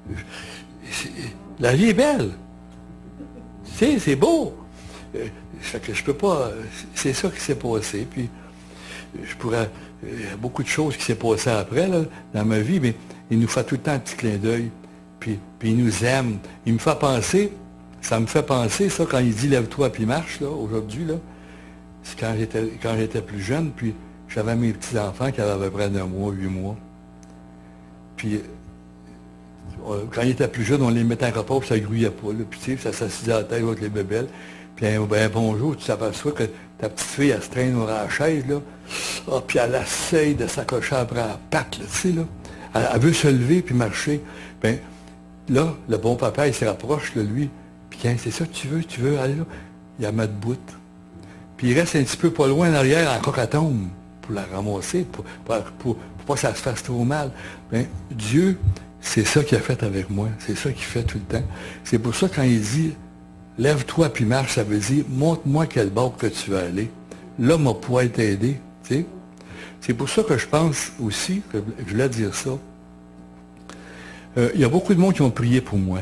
La vie est belle. Tu sais, c'est beau. Je peux pas. C'est ça qui s'est passé. Puis, je pourrais. Il y a beaucoup de choses qui s'est passé après, là, dans ma vie, mais il nous fait tout le temps un petit clin d'œil. Puis il nous aime. Il me fait penser, ça me fait penser, ça, quand il dit lève-toi puis marche, là, aujourd'hui, là. C'est quand j'étais plus jeune, puis j'avais mes petits-enfants qui avaient à peu près 9 mois, 8 mois. Puis, quand ils étaient plus jeunes, on les mettait en repas, puis ça ne grouillait pas, là. Puis, tu sais, ça s'assisait à la tête avec les bébelles. Puis, un bonjour, tu t'aperçois que ta petite fille, elle se traîne dans la chaise, là. Ah, puis elle essaye de s'accrocher après la patte, là, tu sais, là. Elle veut se lever puis marcher. Bien, là, le bon papa, il se rapproche de lui. Puis quand c'est ça que tu veux aller là, il la met debout. Puis il reste un petit peu pas loin en arrière, en cocatombe, pour la ramasser, pour pas que ça se fasse trop mal. Bien, Dieu, c'est ça qu'il a fait avec moi. C'est ça qu'il fait tout le temps. C'est pour ça, quand il dit lève-toi puis marche, ça veut dire montre-moi quel bord que tu veux aller. Là, m'a pourrait t'aider. Tu sais? C'est pour ça que je pense aussi, que je voulais dire ça. Il y a beaucoup de monde qui ont prié pour moi.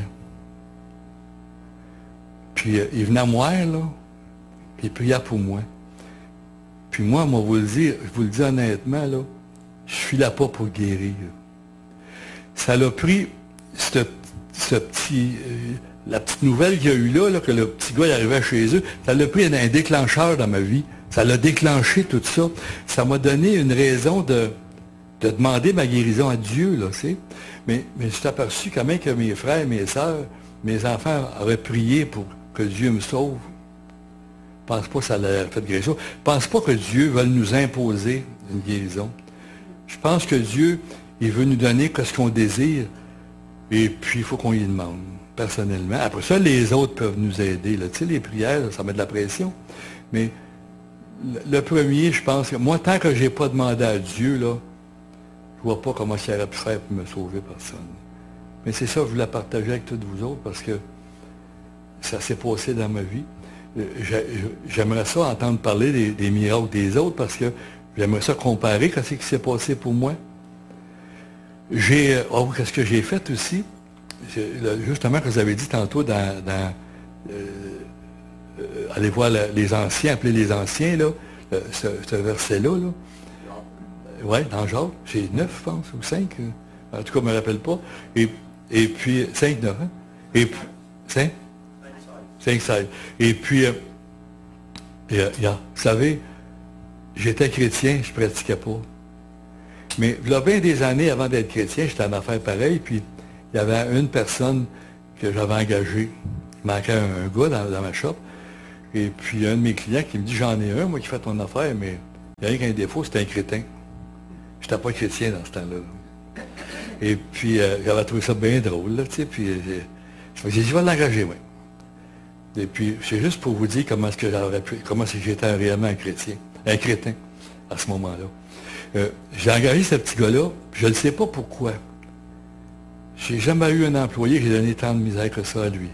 Puis ils venaient me voir, là, puis ils priaient pour moi. Puis moi, je vous le dis honnêtement, là, je suis là pas pour guérir. Ça l'a pris, ce petit, la petite nouvelle qu'il y a eu là, que le petit gars arrivait chez eux, ça l'a pris un déclencheur dans ma vie. Ça l'a déclenché tout ça. Ça m'a donné une raison de demander ma guérison à Dieu, là, tu sais. Mais je suis aperçu quand même que mes frères, mes sœurs, mes enfants auraient prié pour que Dieu me sauve. Je ne pense pas que ça l'a fait guérison. Je ne pense pas que Dieu veut nous imposer une guérison. Je pense que Dieu, il veut nous donner ce qu'on désire, et puis il faut qu'on y demande, personnellement. Après ça, les autres peuvent nous aider, là. Tu sais, les prières, ça met de la pression. Mais le premier, je pense que moi, tant que je n'ai pas demandé à Dieu, là, je ne vois pas comment il aurait pu faire pour me sauver personne. Mais c'est ça que je voulais partager avec toutes vous autres parce que ça s'est passé dans ma vie. J'aimerais ça entendre parler des miracles des autres parce que j'aimerais ça comparer ce qui s'est passé pour moi. Qu'est-ce que j'ai fait aussi? Justement, que vous avez dit tantôt allez voir les anciens, appeler les anciens, là, ce verset-là. Là. Oui, dans Jacques, c'est 9, je pense, ou 5. En tout cas, je ne me rappelle pas. Et puis, 5, 9, hein? Et puis, 5? 5, 16. Et puis, vous savez, j'étais chrétien, je ne pratiquais pas. Mais il y a bien des années avant d'être chrétien, j'étais en affaires pareilles, puis il y avait une personne que j'avais engagée. Il manquait un gars dans ma shop. Et puis, un de mes clients qui me dit, j'en ai un, moi, qui fait ton affaire, mais Il y a rien qu'un défaut, c'était un crétin. Je n'étais pas chrétien dans ce temps-là. Et puis, j'avais trouvé ça bien drôle, là, tu sais, puis j'ai dit, je vais l'engager, oui. Et puis, c'est juste pour vous dire comment est-ce que comment est-ce que j'étais réellement un chrétien, un crétin, à ce moment-là. J'ai engagé ce petit gars-là, puis je ne sais pas pourquoi. J'ai jamais eu un employé qui a donné tant de misère que ça à lui.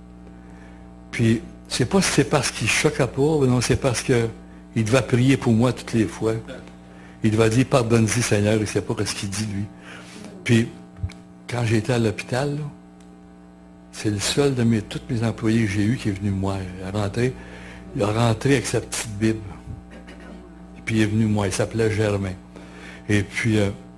Puis, je ne sais pas si c'est parce qu'il ne choquait pas, mais non, c'est parce qu'il devait prier pour moi toutes les fois. Il devait dire, pardonne-y, Seigneur, il ne sait pas ce qu'il dit, lui. Puis, quand j'étais à l'hôpital, c'est le seul de tous mes employés que j'ai eu qui est venu me voir. Il a rentré avec sa petite Bible. Et puis, il est venu me voir. Il s'appelait Germain. Et puis,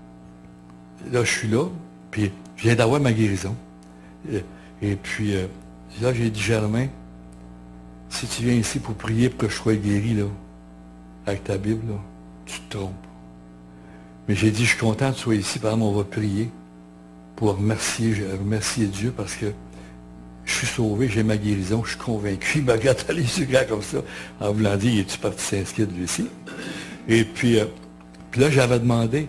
là, je suis là. Puis, je viens d'avoir ma guérison. Et puis, là, j'ai dit, Germain, si tu viens ici pour prier pour que je sois guéri, là, avec ta Bible, là, tu te trompes. Mais j'ai dit, je suis content que tu sois ici, par exemple, on va prier pour remercier Dieu parce que je suis sauvé, j'ai ma guérison, je suis convaincu. Il me regarde à les yeux grands comme ça, en voulant dire, es-tu parti s'inscrire lui aussi? Et puis là, j'avais demandé,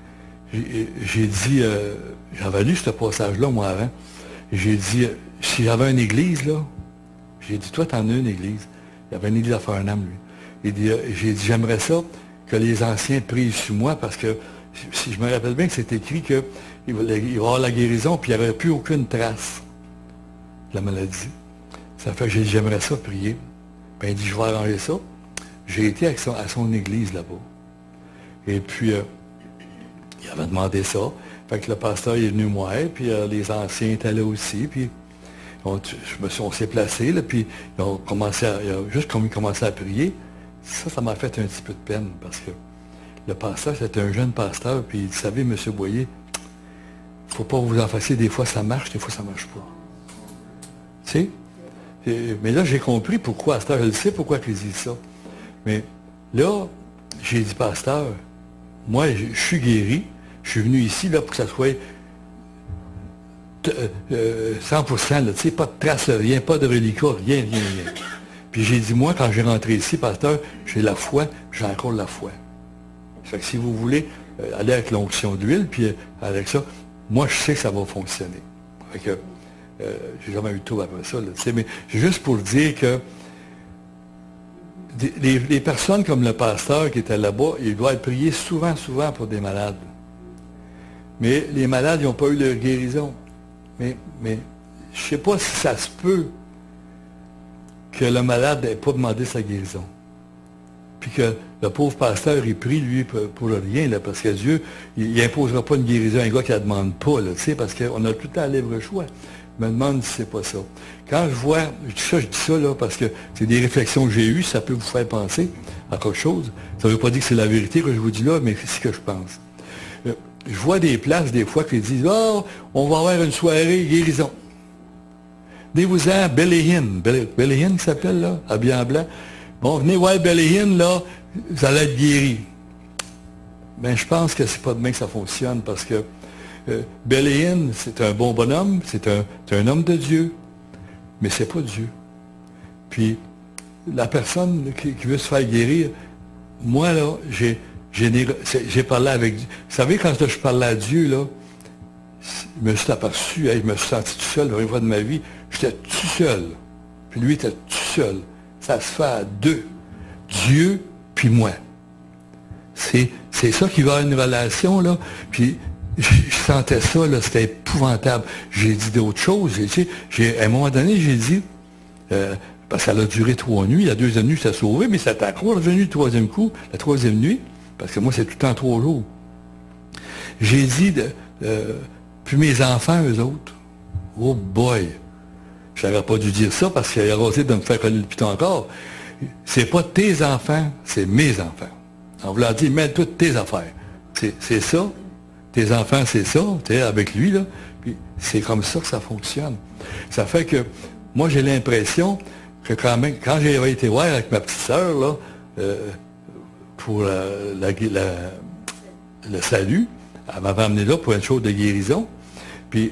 j'ai dit, j'avais lu ce passage-là, moi, avant. J'ai dit, si j'avais une église, là, j'ai dit, toi, t'en as une église. Il y avait une église à Farnham, lui. J'ai dit, j'aimerais ça que les anciens prient sur moi, parce que, si je me rappelle bien que c'est écrit qu'il va y avoir la guérison, puis il n'y aurait plus aucune trace de la maladie. Ça fait que j'ai dit, j'aimerais ça prier. Ben, il dit, je vais arranger ça. J'ai été à son église là-bas. Et puis, il avait demandé ça. Fait que le pasteur est venu me voir, puis les anciens étaient là aussi, puis on s'est placés, là, puis ils ont commencé juste comme ils commençaient à prier, ça m'a fait un petit peu de peine, parce que le pasteur, c'était un jeune pasteur, puis il dit, vous savez, M. Boyer, il ne faut pas vous en fasser, des fois ça marche, des fois ça ne marche pas. Tu sais? Mais là, j'ai compris pourquoi, pasteur, je le sais pourquoi il dit ça. Mais là, j'ai dit, pasteur, moi, je suis guéri, je suis venu ici là, pour que ça soit 100%, là, tu sais, pas de trace, rien, pas de reliquat, rien. Puis j'ai dit, moi, quand j'ai rentré ici, pasteur, j'ai la foi, j'ai encore la foi. Fait que si vous voulez aller avec l'onction d'huile, puis avec ça, moi, je sais que ça va fonctionner. Fait que j'ai jamais eu tout après ça, là, tu sais, mais juste pour dire que les personnes comme le pasteur qui était là-bas, il doit être prié souvent pour des malades. Mais les malades, ils n'ont pas eu leur guérison. Mais je ne sais pas si ça se peut que le malade n'ait pas demandé sa guérison. Puis que le pauvre pasteur, il prie, lui, pour rien, là, parce que Dieu, il n'imposera pas une guérison à un gars qui ne la demande pas, là, parce qu'on a tout le temps à libre choix. Je me demande si c'est pas ça. Quand je vois, je dis ça là, parce que c'est des réflexions que j'ai eues, ça peut vous faire penser à quelque chose. Ça ne veut pas dire que c'est la vérité que je vous dis là, mais c'est ce que je pense. Je vois des places, des fois, qui disent, oh, on va avoir une soirée guérison. Venez-vous-en, Belléhine. Belléhine s'appelle, là, habillé en blanc. Bon, venez voir Belléhine, là, vous allez être guéri. Ben, je pense que c'est pas demain que ça fonctionne, parce que Belléhine, c'est un bon bonhomme, c'est un homme de Dieu, mais c'est pas Dieu. Puis, la personne qui veut se faire guérir, moi, là, j'ai parlé avec Dieu. Vous savez, quand je parlais à Dieu, là, je me suis aperçu, je me suis senti tout seul, la première fois de ma vie, j'étais tout seul. Puis lui était tout seul. Ça se fait à deux. Dieu, puis moi. C'est ça qui va avoir une relation, là. Puis, je sentais ça, là, c'était épouvantable. J'ai dit d'autres choses. À un moment donné, j'ai dit, parce qu'elle a duré 3 nuits, la deuxième nuit, ça s'est sauvé, mais ça t'a encore revenu le troisième coup, la troisième nuit, parce que moi, c'est tout le temps 3 jours. J'ai dit, puis mes enfants, eux autres, oh boy, je n'aurais pas dû dire ça parce qu'il a osé de me faire coller le piton encore. C'est pas tes enfants, c'est mes enfants. On vous l'a dit, mets toutes tes affaires. C'est ça. Tes enfants, c'est ça, tu sais, avec lui, là. Puis c'est comme ça que ça fonctionne. Ça fait que, moi, j'ai l'impression que quand même, quand j'ai été voir avec ma petite sœur, là, pour le salut, elle m'avait amené là pour une chose de guérison, puis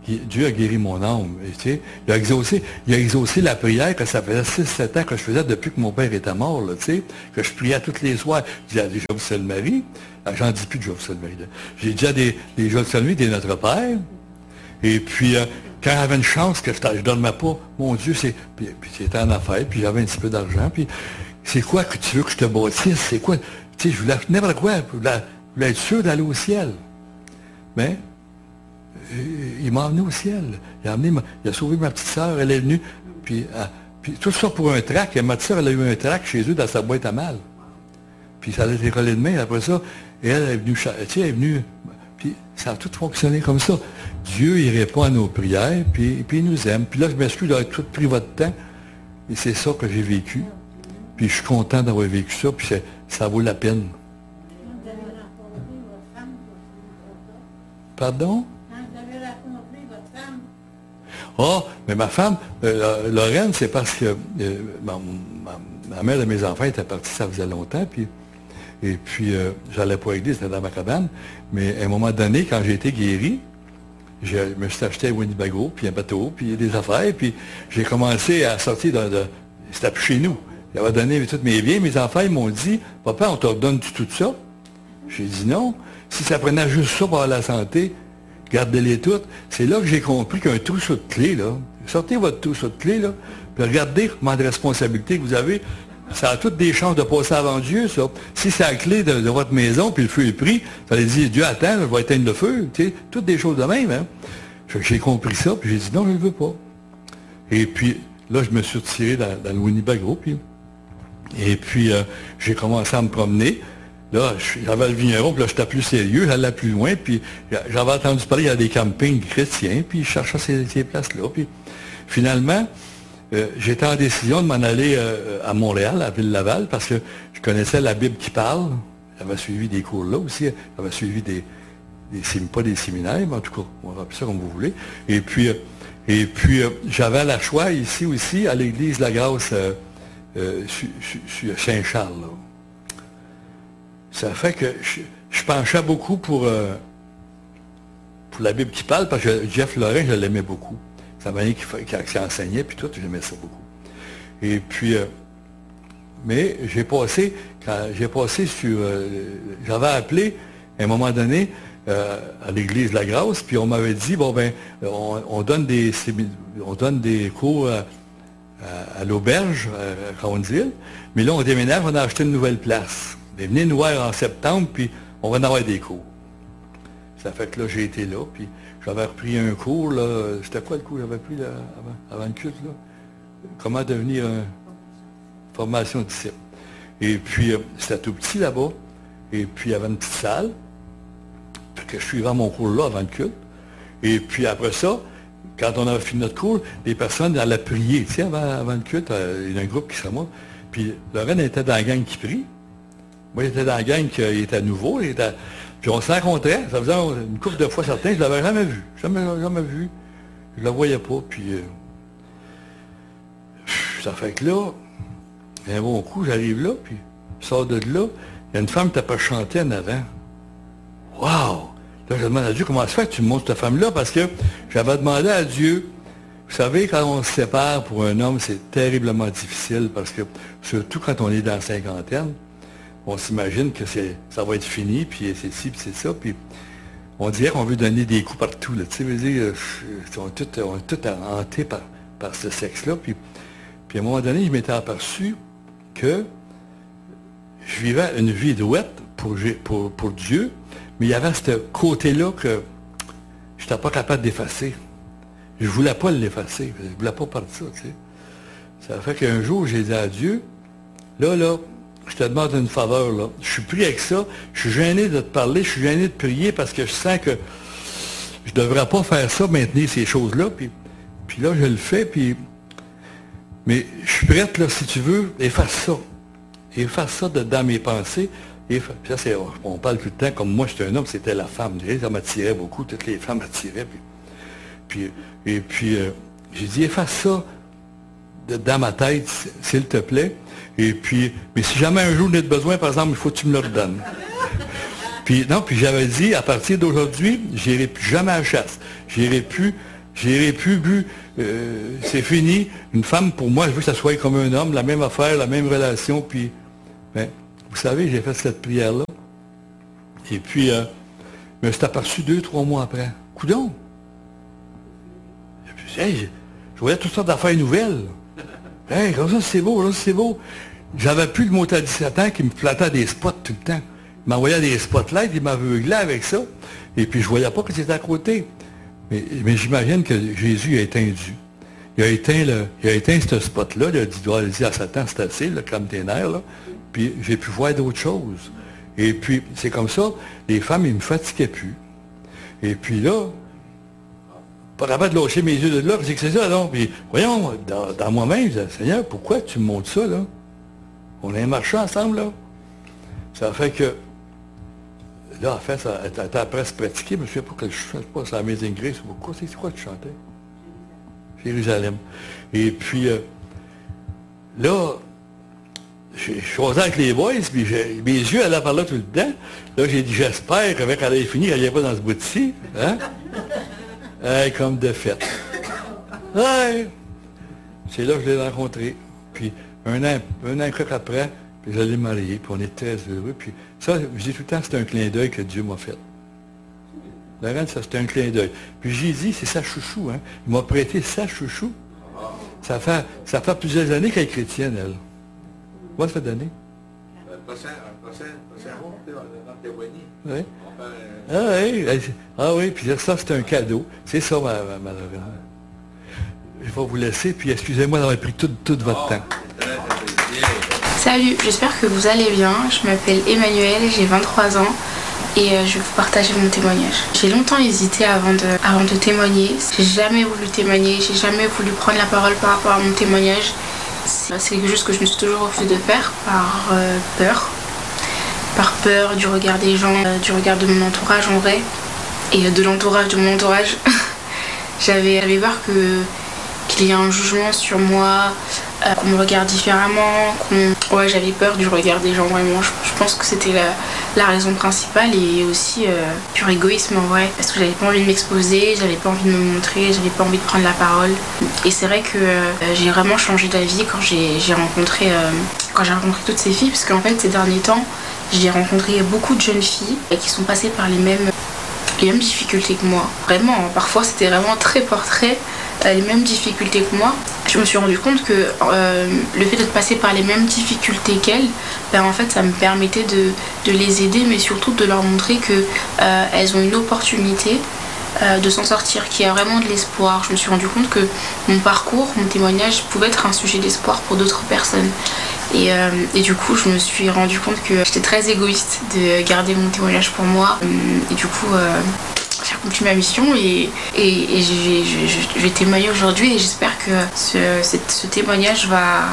Dieu a guéri mon âme. Et, tu sais, il a exaucé la prière que ça faisait 6-7 ans que je faisais depuis que mon père était mort, là, tu sais, que je priais tous les soirs. Je disais déjà vous le Marie. J'en dis plus de Joël Marie. J'ai déjà des Joël Marie, des Notre Père. Et puis, quand j'avais une chance que je ne dormais pas, mon Dieu, puis c'était en affaires, puis j'avais un petit peu d'argent, puis c'est quoi que tu veux que je te bâtisse? C'est quoi? Tu sais, je voulais n'importe quoi, je voulais être sûr d'aller au ciel. Mais il m'a emmené au ciel. Il a sauvé ma petite sœur, elle est venue. Puis tout ça pour un trac. Ma petite sœur, elle a eu un trac chez eux dans sa boîte à mal. Puis ça a été collé de main. Après ça, et elle est venue, tu sais, elle est venue. Puis ça a tout fonctionné comme ça. Dieu, il répond à nos prières, puis il nous aime. Puis là, je m'excuse d'avoir tout pris votre temps. Et c'est ça que j'ai vécu. Puis je suis content d'avoir vécu ça, puis ça vaut la peine. Pardon? Ah, mais ma femme, Lorraine, c'est parce que ma mère de mes enfants était partie, ça faisait longtemps, et puis j'allais pas à l'église, c'était dans ma cabane, mais à un moment donné, quand j'ai été guéri, je me suis acheté un Winnebago, puis un bateau, puis des affaires, puis j'ai commencé à sortir c'était plus chez nous. J'avais donné tous mes biens, mes enfants, ils m'ont dit, « Papa, on te redonne tout ça? » J'ai dit non. Si ça prenait juste ça pour la santé, gardez-les toutes. C'est là que j'ai compris qu'un trousseau de clés, là, sortez votre trousseau de clés, là, puis regardez comment de responsabilités que vous avez. Ça a toutes des chances de passer avant Dieu, ça. Si c'est la clé de votre maison, puis le feu est pris, ça allait dire, Dieu, attends, je vais éteindre le feu. Tu sais, toutes des choses de même, hein. J'ai compris ça, puis j'ai dit, non, je ne le veux pas. Et puis, là, je me suis retiré dans le Winnebago, et puis, j'ai commencé à me promener. Là, j'avais le vigneron, puis là, j'étais plus sérieux, j'allais plus loin, puis j'avais entendu parler, il y a des campings chrétiens, puis je cherchais ces places-là. Puis finalement, j'étais en décision de m'en aller à Montréal, à Ville-Laval, parce que je connaissais la Bible qui parle. J'avais suivi des cours là aussi. J'avais suivi pas des séminaires, mais en tout cas, on va appeler ça comme vous voulez. Et puis j'avais la choix ici aussi, à l'église La Grâce, sur Saint-Charles, là. Ça fait que je penchais beaucoup pour la Bible qui parle, parce que Jeff Lorrain, je l'aimais beaucoup. Ça m'a dit qu'il enseignait, puis tout, j'aimais ça beaucoup. Et puis, mais j'ai passé sur... j'avais appelé, à un moment donné, à l'église La Grâce, puis on m'avait dit, bon ben, on donne des cours à l'auberge, à Rondsville, mais là, on déménage, on a acheté une nouvelle place. Venez nous voir en septembre, puis on va en avoir des cours. Ça fait que là, j'ai été là, puis j'avais repris un cours, là. C'était quoi le cours que j'avais pris là, avant le culte, là? Comment devenir formation disciple. Et puis, c'était tout petit là-bas. Et puis, il y avait une petite salle. Fait que je suivais mon cours là avant le culte. Et puis, après ça, quand on avait fini notre cours, les personnes allaient prier. Tu sais, avant le culte, il y a un groupe qui serait moi. Puis, Lorraine était dans la gang qui prie. Moi, j'étais dans la gang qui était nouveau. Puis on se rencontrait. Ça faisait une couple de fois certains. Je ne l'avais jamais vu. Jamais vu. Je ne la voyais pas. Puis ça fait que là, un bon coup, j'arrive là, puis je sors de là. Il y a une femme qui t'a pas chanté en avant. Wow! Là, je demande à Dieu, comment ça fait que tu me montres cette femme-là? Parce que j'avais demandé à Dieu. Vous savez, quand on se sépare pour un homme, c'est terriblement difficile parce que, surtout quand on est dans la cinquantaine, on s'imagine que ça va être fini, puis c'est ci, puis c'est ça, puis on dirait qu'on veut donner des coups partout, là, tu sais, veut dire, on est tous hantés par ce sexe-là, puis à un moment donné, je m'étais aperçu que je vivais une vie douette pour Dieu, mais il y avait ce côté-là que je n'étais pas capable d'effacer. Je ne voulais pas l'effacer, je ne voulais pas partir, tu sais. Ça fait qu'un jour, j'ai dit à Dieu, là, je te demande une faveur, là. Je suis pris avec ça. Je suis gêné de te parler. Je suis gêné de prier parce que je sens que je ne devrais pas faire ça, maintenir ces choses-là. Puis là, je le fais. Mais je suis prête, là, si tu veux, efface ça. Efface ça dans mes pensées. Puis ça, on parle tout le temps, comme moi, j'étais un homme, c'était la femme. Ça m'attirait beaucoup. Toutes les femmes m'attiraient. Puis j'ai dit, efface ça dans ma tête, s'il te plaît. Et puis, mais si jamais un jour on a besoin, par exemple, il faut que tu me le redonnes. Puis j'avais dit, à partir d'aujourd'hui, je n'irai plus jamais à la chasse. Je n'irai plus J'irai plus, c'est fini. Une femme, pour moi, je veux que ça soit comme un homme, la même affaire, la même relation, puis, ben, vous savez, j'ai fait cette prière-là. Et puis, je me suis aperçu 2-3 mois après. Coudonc! Et puis, hey, je voyais toutes sortes d'affaires nouvelles. Hey, comme ça, c'est beau, là, c'est beau. J'avais plus de mot à 17 ans qui me flattait des spots tout le temps. Il m'envoyait des spotlights, il m'aveuglait avec ça. Et puis, je voyais pas que c'était à côté. Mais j'imagine que Jésus a éteint Dieu. Il a éteint ce spot-là. Il a dit à Satan, c'est assez, là, comme tes nerfs, là. Puis, j'ai pu voir d'autres choses. Et puis, c'est comme ça, les femmes, ils me fatiguaient plus. Et puis là, pas capable de lâcher mes yeux de là, puis c'est ça, non? Puis, voyons, dans moi-même, je disais, Seigneur, pourquoi tu me montres ça, là? On a marché ensemble, là. Ça fait que, là, en fait, ça était après se pratiquer, mais je ne sais pas que je ne sais pas, c'est Amazing Grace ou quoi, c'est quoi que tu chantais? Jérusalem. Et puis, là, je choisais avec les boys, puis mes yeux allaient par là tout le temps. Là, j'ai dit, j'espère qu'avec elle allait finir, elle n'y pas dans ce bout-ci. Hein? Hey, comme de fête. Ouais. C'est là que je l'ai rencontré. Puis, un an après, puis je l'ai marié, puis on est très heureux. Puis ça, je dis tout le temps, c'est un clin d'œil que Dieu m'a fait. Le reste, ça, c'est un clin d'œil. Puis j'ai dit, c'est sa chouchou, hein. Il m'a prêté sa chouchou. Ça fait plusieurs années qu'elle est chrétienne, elle. Moi, ça fait d'années. Oui. Ah oui, puis ça, c'est un cadeau. C'est ça, malheureusement. Je vais vous laisser, puis excusez-moi d'avoir pris tout votre temps. Salut, j'espère que vous allez bien. Je m'appelle Emmanuel, j'ai 23 ans et je vais vous partager mon témoignage. J'ai longtemps hésité avant de témoigner. J'ai jamais voulu témoigner, j'ai jamais voulu prendre la parole par rapport à mon témoignage. C'est quelque chose que je me suis toujours refusé de faire par peur. Par peur du regard des gens, du regard de mon entourage en vrai, et de l'entourage de mon entourage. J'avais peur qu'il y ait un jugement sur moi, qu'on me regarde différemment, Ouais, j'avais peur du regard des gens, vraiment. Je pense que c'était la raison principale, et aussi pur égoïsme en vrai, parce que j'avais pas envie de m'exposer, j'avais pas envie de me montrer, j'avais pas envie de prendre la parole. Et c'est vrai que j'ai vraiment changé d'avis quand j'ai rencontré toutes ces filles, parce qu'en fait ces derniers temps, j'ai rencontré beaucoup de jeunes filles qui sont passées par les mêmes difficultés que moi. Vraiment, parfois c'était vraiment très portrait, les mêmes difficultés que moi. Je me suis rendu compte que le fait de passer par les mêmes difficultés qu'elles, en fait ça me permettait de les aider, mais surtout de leur montrer qu'elles ont une opportunité de s'en sortir, qu'il y a vraiment de l'espoir. Je me suis rendu compte que mon parcours, mon témoignage pouvait être un sujet d'espoir pour d'autres personnes. Et du coup, je me suis rendu compte que j'étais très égoïste de garder mon témoignage pour moi. Et du coup, j'ai accompli ma mission et je vais témoigner aujourd'hui, et j'espère que ce témoignage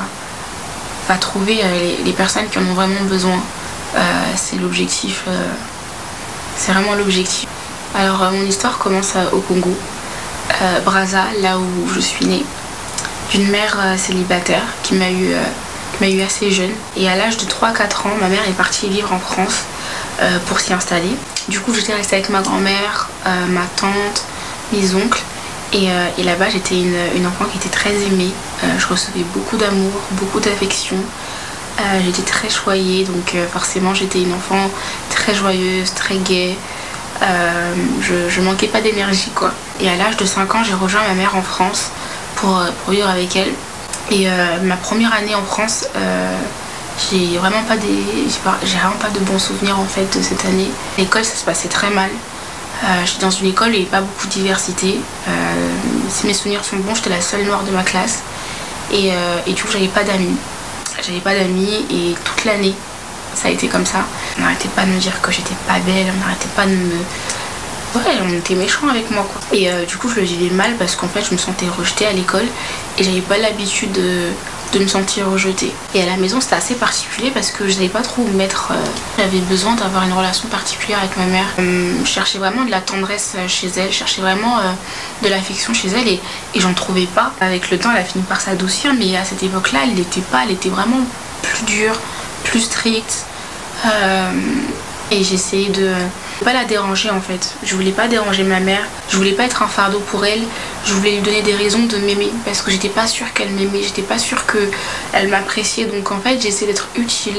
va trouver les personnes qui en ont vraiment besoin. C'est l'objectif, c'est vraiment l'objectif. Alors, mon histoire commence au Congo, Brazza, là où je suis née, d'une mère célibataire qui m'a eu assez jeune. Et à l'âge de 3-4 ans, ma mère est partie vivre en France pour s'y installer. Du coup, j'étais restée avec ma grand-mère, ma tante, mes oncles. Et là-bas, j'étais une enfant qui était très aimée. Je recevais beaucoup d'amour, beaucoup d'affection. J'étais très choyée, donc forcément, j'étais une enfant très joyeuse, très gaie. Je manquais pas d'énergie, quoi. Et à l'âge de 5 ans, j'ai rejoint ma mère en France pour vivre avec elle. Et ma première année en France, j'ai vraiment pas de bons souvenirs en fait de cette année. L'école, ça se passait très mal. J'étais dans une école où il n'y avait pas beaucoup de diversité. Si mes souvenirs sont bons, j'étais la seule noire de ma classe. Et du coup, j'avais pas d'amis. Et toute l'année, ça a été comme ça. On n'arrêtait pas de me dire que j'étais pas belle, on n'arrêtait pas de me... Ouais, on était méchants avec moi, quoi. Et du coup, je le vivais mal parce qu'en fait, je me sentais rejetée à l'école et j'avais pas l'habitude de me sentir rejetée. Et à la maison, c'était assez particulier parce que je savais pas trop où me mettre. J'avais besoin d'avoir une relation particulière avec ma mère. Je cherchais vraiment de la tendresse chez elle, je cherchais vraiment de l'affection chez elle, et j'en trouvais pas. Avec le temps, elle a fini par s'adoucir, mais à cette époque-là, elle l'était pas. Elle était vraiment plus dure, plus stricte. Et j'essayais Pas la déranger en fait. Je voulais pas déranger ma mère. Je voulais pas être un fardeau pour elle. Je voulais lui donner des raisons de m'aimer parce que j'étais pas sûre qu'elle m'aimait. J'étais pas sûre qu'elle m'appréciait. Donc en fait, j'essayais d'être utile.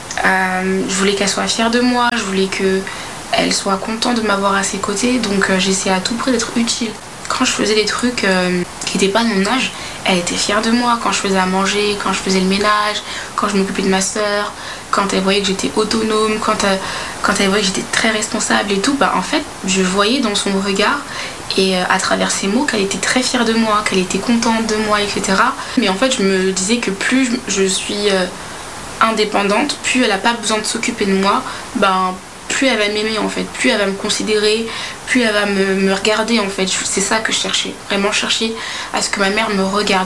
Je voulais qu'elle soit fière de moi. Je voulais qu'elle soit contente de m'avoir à ses côtés. Donc j'essayais à tout prix d'être utile. Quand je faisais des trucs qui n'étaient pas de mon âge, elle était fière de moi. Quand je faisais à manger, quand je faisais le ménage, quand je m'occupais de ma soeur, quand elle voyait que j'étais autonome, quand elle voyait que j'étais très responsable et tout, en fait, je voyais dans son regard et à travers ses mots qu'elle était très fière de moi, qu'elle était contente de moi, etc. Mais en fait, je me disais que plus je suis indépendante, plus elle n'a pas besoin de s'occuper de moi, plus elle va m'aimer en fait, plus elle va me considérer, plus elle va me regarder en fait. C'est ça que je cherchais, vraiment chercher à ce que ma mère me regarde.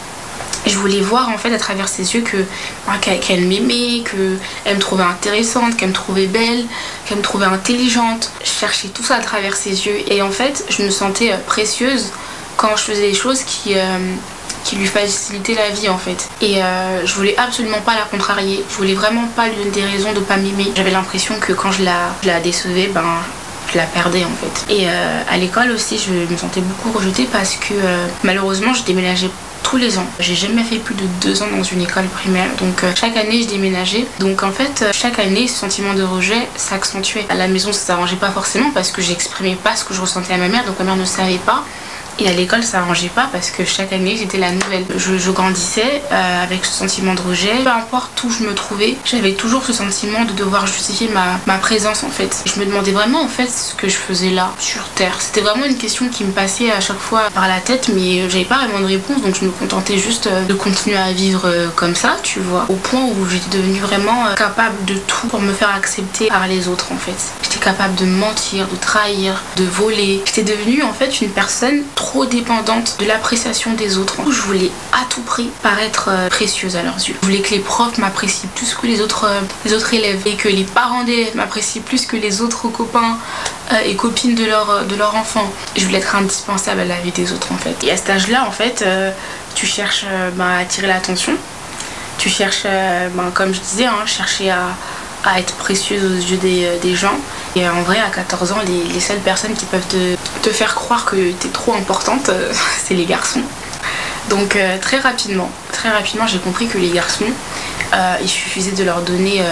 Je voulais voir en fait à travers ses yeux qu'elle m'aimait, qu'elle me trouvait intéressante, qu'elle me trouvait belle, qu'elle me trouvait intelligente. Je cherchais tout ça à travers ses yeux et en fait je me sentais précieuse quand je faisais des choses qui lui facilitaient la vie en fait. Et je voulais absolument pas la contrarier, je voulais vraiment pas lui donner des raisons de pas m'aimer. J'avais l'impression que quand je la décevais, je la perdais en fait. Et à l'école aussi je me sentais beaucoup rejetée parce que malheureusement je déménageais tous les ans. J'ai jamais fait plus de 2 ans dans une école primaire, donc chaque année je déménageais. Donc en fait chaque année ce sentiment de rejet s'accentuait. À la maison ça s'arrangeait pas forcément parce que j'exprimais pas ce que je ressentais à ma mère, donc ma mère ne savait pas. Et à l'école ça n'arrangeait pas parce que chaque année j'étais la nouvelle. Je grandissais avec ce sentiment de rejet. Peu importe où je me trouvais, j'avais toujours ce sentiment de devoir justifier ma présence en fait. Je me demandais vraiment en fait ce que je faisais là, sur Terre. C'était vraiment une question qui me passait à chaque fois par la tête, mais j'avais pas vraiment de réponse, donc je me contentais juste de continuer à vivre comme ça, tu vois. Au point où j'étais devenue vraiment capable de tout pour me faire accepter par les autres en fait. J'étais capable de mentir, de trahir, de voler. J'étais devenue en fait une personne trop dépendante de l'appréciation des autres. Je voulais à tout prix paraître précieuse à leurs yeux. Je voulais que les profs m'apprécient plus que les autres élèves et que les parents d'élèves m'apprécient plus que les autres copains et copines de leur enfant. Je voulais être indispensable à la vie des autres en fait. Et à cet âge-là en fait, tu cherches à attirer l'attention. Tu cherches, comme je disais, chercher à être précieuse aux yeux des gens. Et en vrai, à 14 ans, les seules personnes qui peuvent te faire croire que t'es trop importante, c'est les garçons. Donc très rapidement, j'ai compris que les garçons, il suffisait de leur donner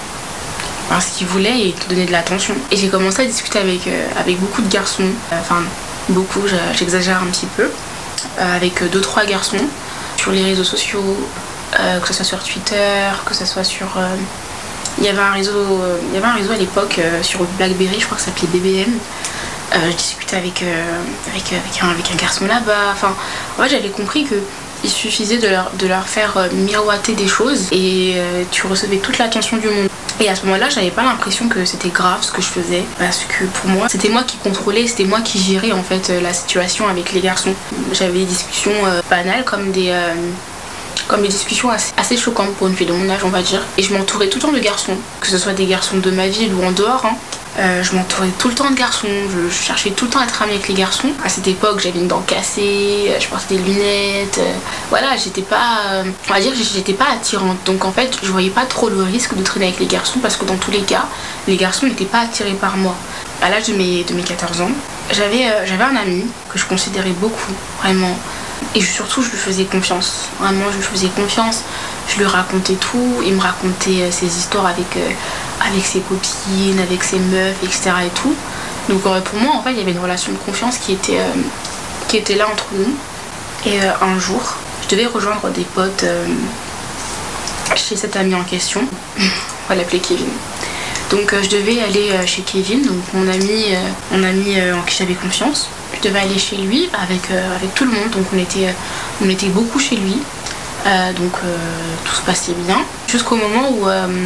ce qu'ils voulaient et de donner de l'attention. Et j'ai commencé à discuter avec beaucoup de garçons, beaucoup, j'exagère un petit peu, avec 2-3 garçons sur les réseaux sociaux, que ce soit sur Twitter, que ce soit sur... Il y avait un réseau à l'époque sur Blackberry, je crois que ça s'appelait BBM. Je discutais avec un garçon là-bas. En fait, j'avais compris qu'il suffisait de leur faire miroiter des choses et tu recevais toute l'attention du monde. Et à ce moment-là, j'avais pas l'impression que c'était grave ce que je faisais parce que pour moi, c'était moi qui contrôlais, c'était moi qui gérais en fait la situation avec les garçons. J'avais des discussions banales comme des discussions assez choquantes pour une fille de mon âge, on va dire. Et je m'entourais tout le temps de garçons, que ce soit des garçons de ma ville ou en dehors. Je m'entourais tout le temps de garçons, je cherchais tout le temps à être amie avec les garçons. À cette époque, j'avais une dent cassée, je portais des lunettes. Voilà, j'étais pas attirante. Donc en fait, je voyais pas trop le risque de traîner avec les garçons parce que dans tous les cas, les garçons n'étaient pas attirés par moi. À l'âge de mes 14 ans, j'avais un ami que je considérais beaucoup, vraiment. Et surtout, je lui faisais confiance. Vraiment, je lui faisais confiance. Je lui racontais tout. Il me racontait ses histoires avec ses copines, avec ses meufs, etc. et tout. Donc pour moi, en fait, il y avait une relation de confiance qui était là entre nous. Et un jour, je devais rejoindre des potes chez cet ami en question. On va l'appeler Kevin. Donc je devais aller chez Kevin, donc mon ami en qui j'avais confiance. Je devais aller chez lui avec tout le monde, donc on était beaucoup chez lui. Donc tout se passait bien. Jusqu'au moment où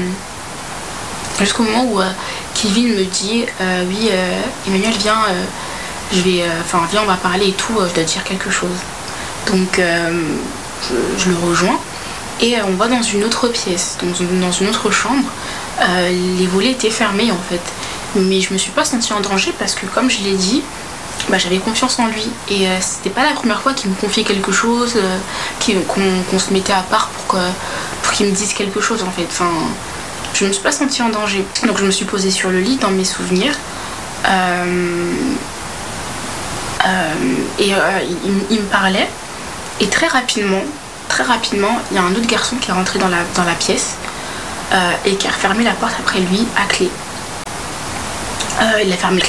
Kevin me dit oui Emmanuel viens, viens on va parler et tout, je dois te dire quelque chose. Donc je le rejoins et on va dans une autre pièce, dans une autre chambre. Les volets étaient fermés en fait, mais je me suis pas sentie en danger parce que comme je l'ai dit, j'avais confiance en lui et c'était pas la première fois qu'il me confiait quelque chose, qu'on se mettait à part pour qu'il me dise quelque chose en fait. Je me suis pas sentie en danger. Donc je me suis posée sur le lit dans mes souvenirs. Il me parlait. Et très rapidement, il y a un autre garçon qui est rentré dans la pièce et qui a refermé la porte après lui à clé. Il a fermé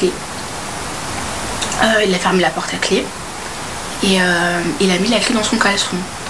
la porte à clé et il a mis la clé dans son caleçon.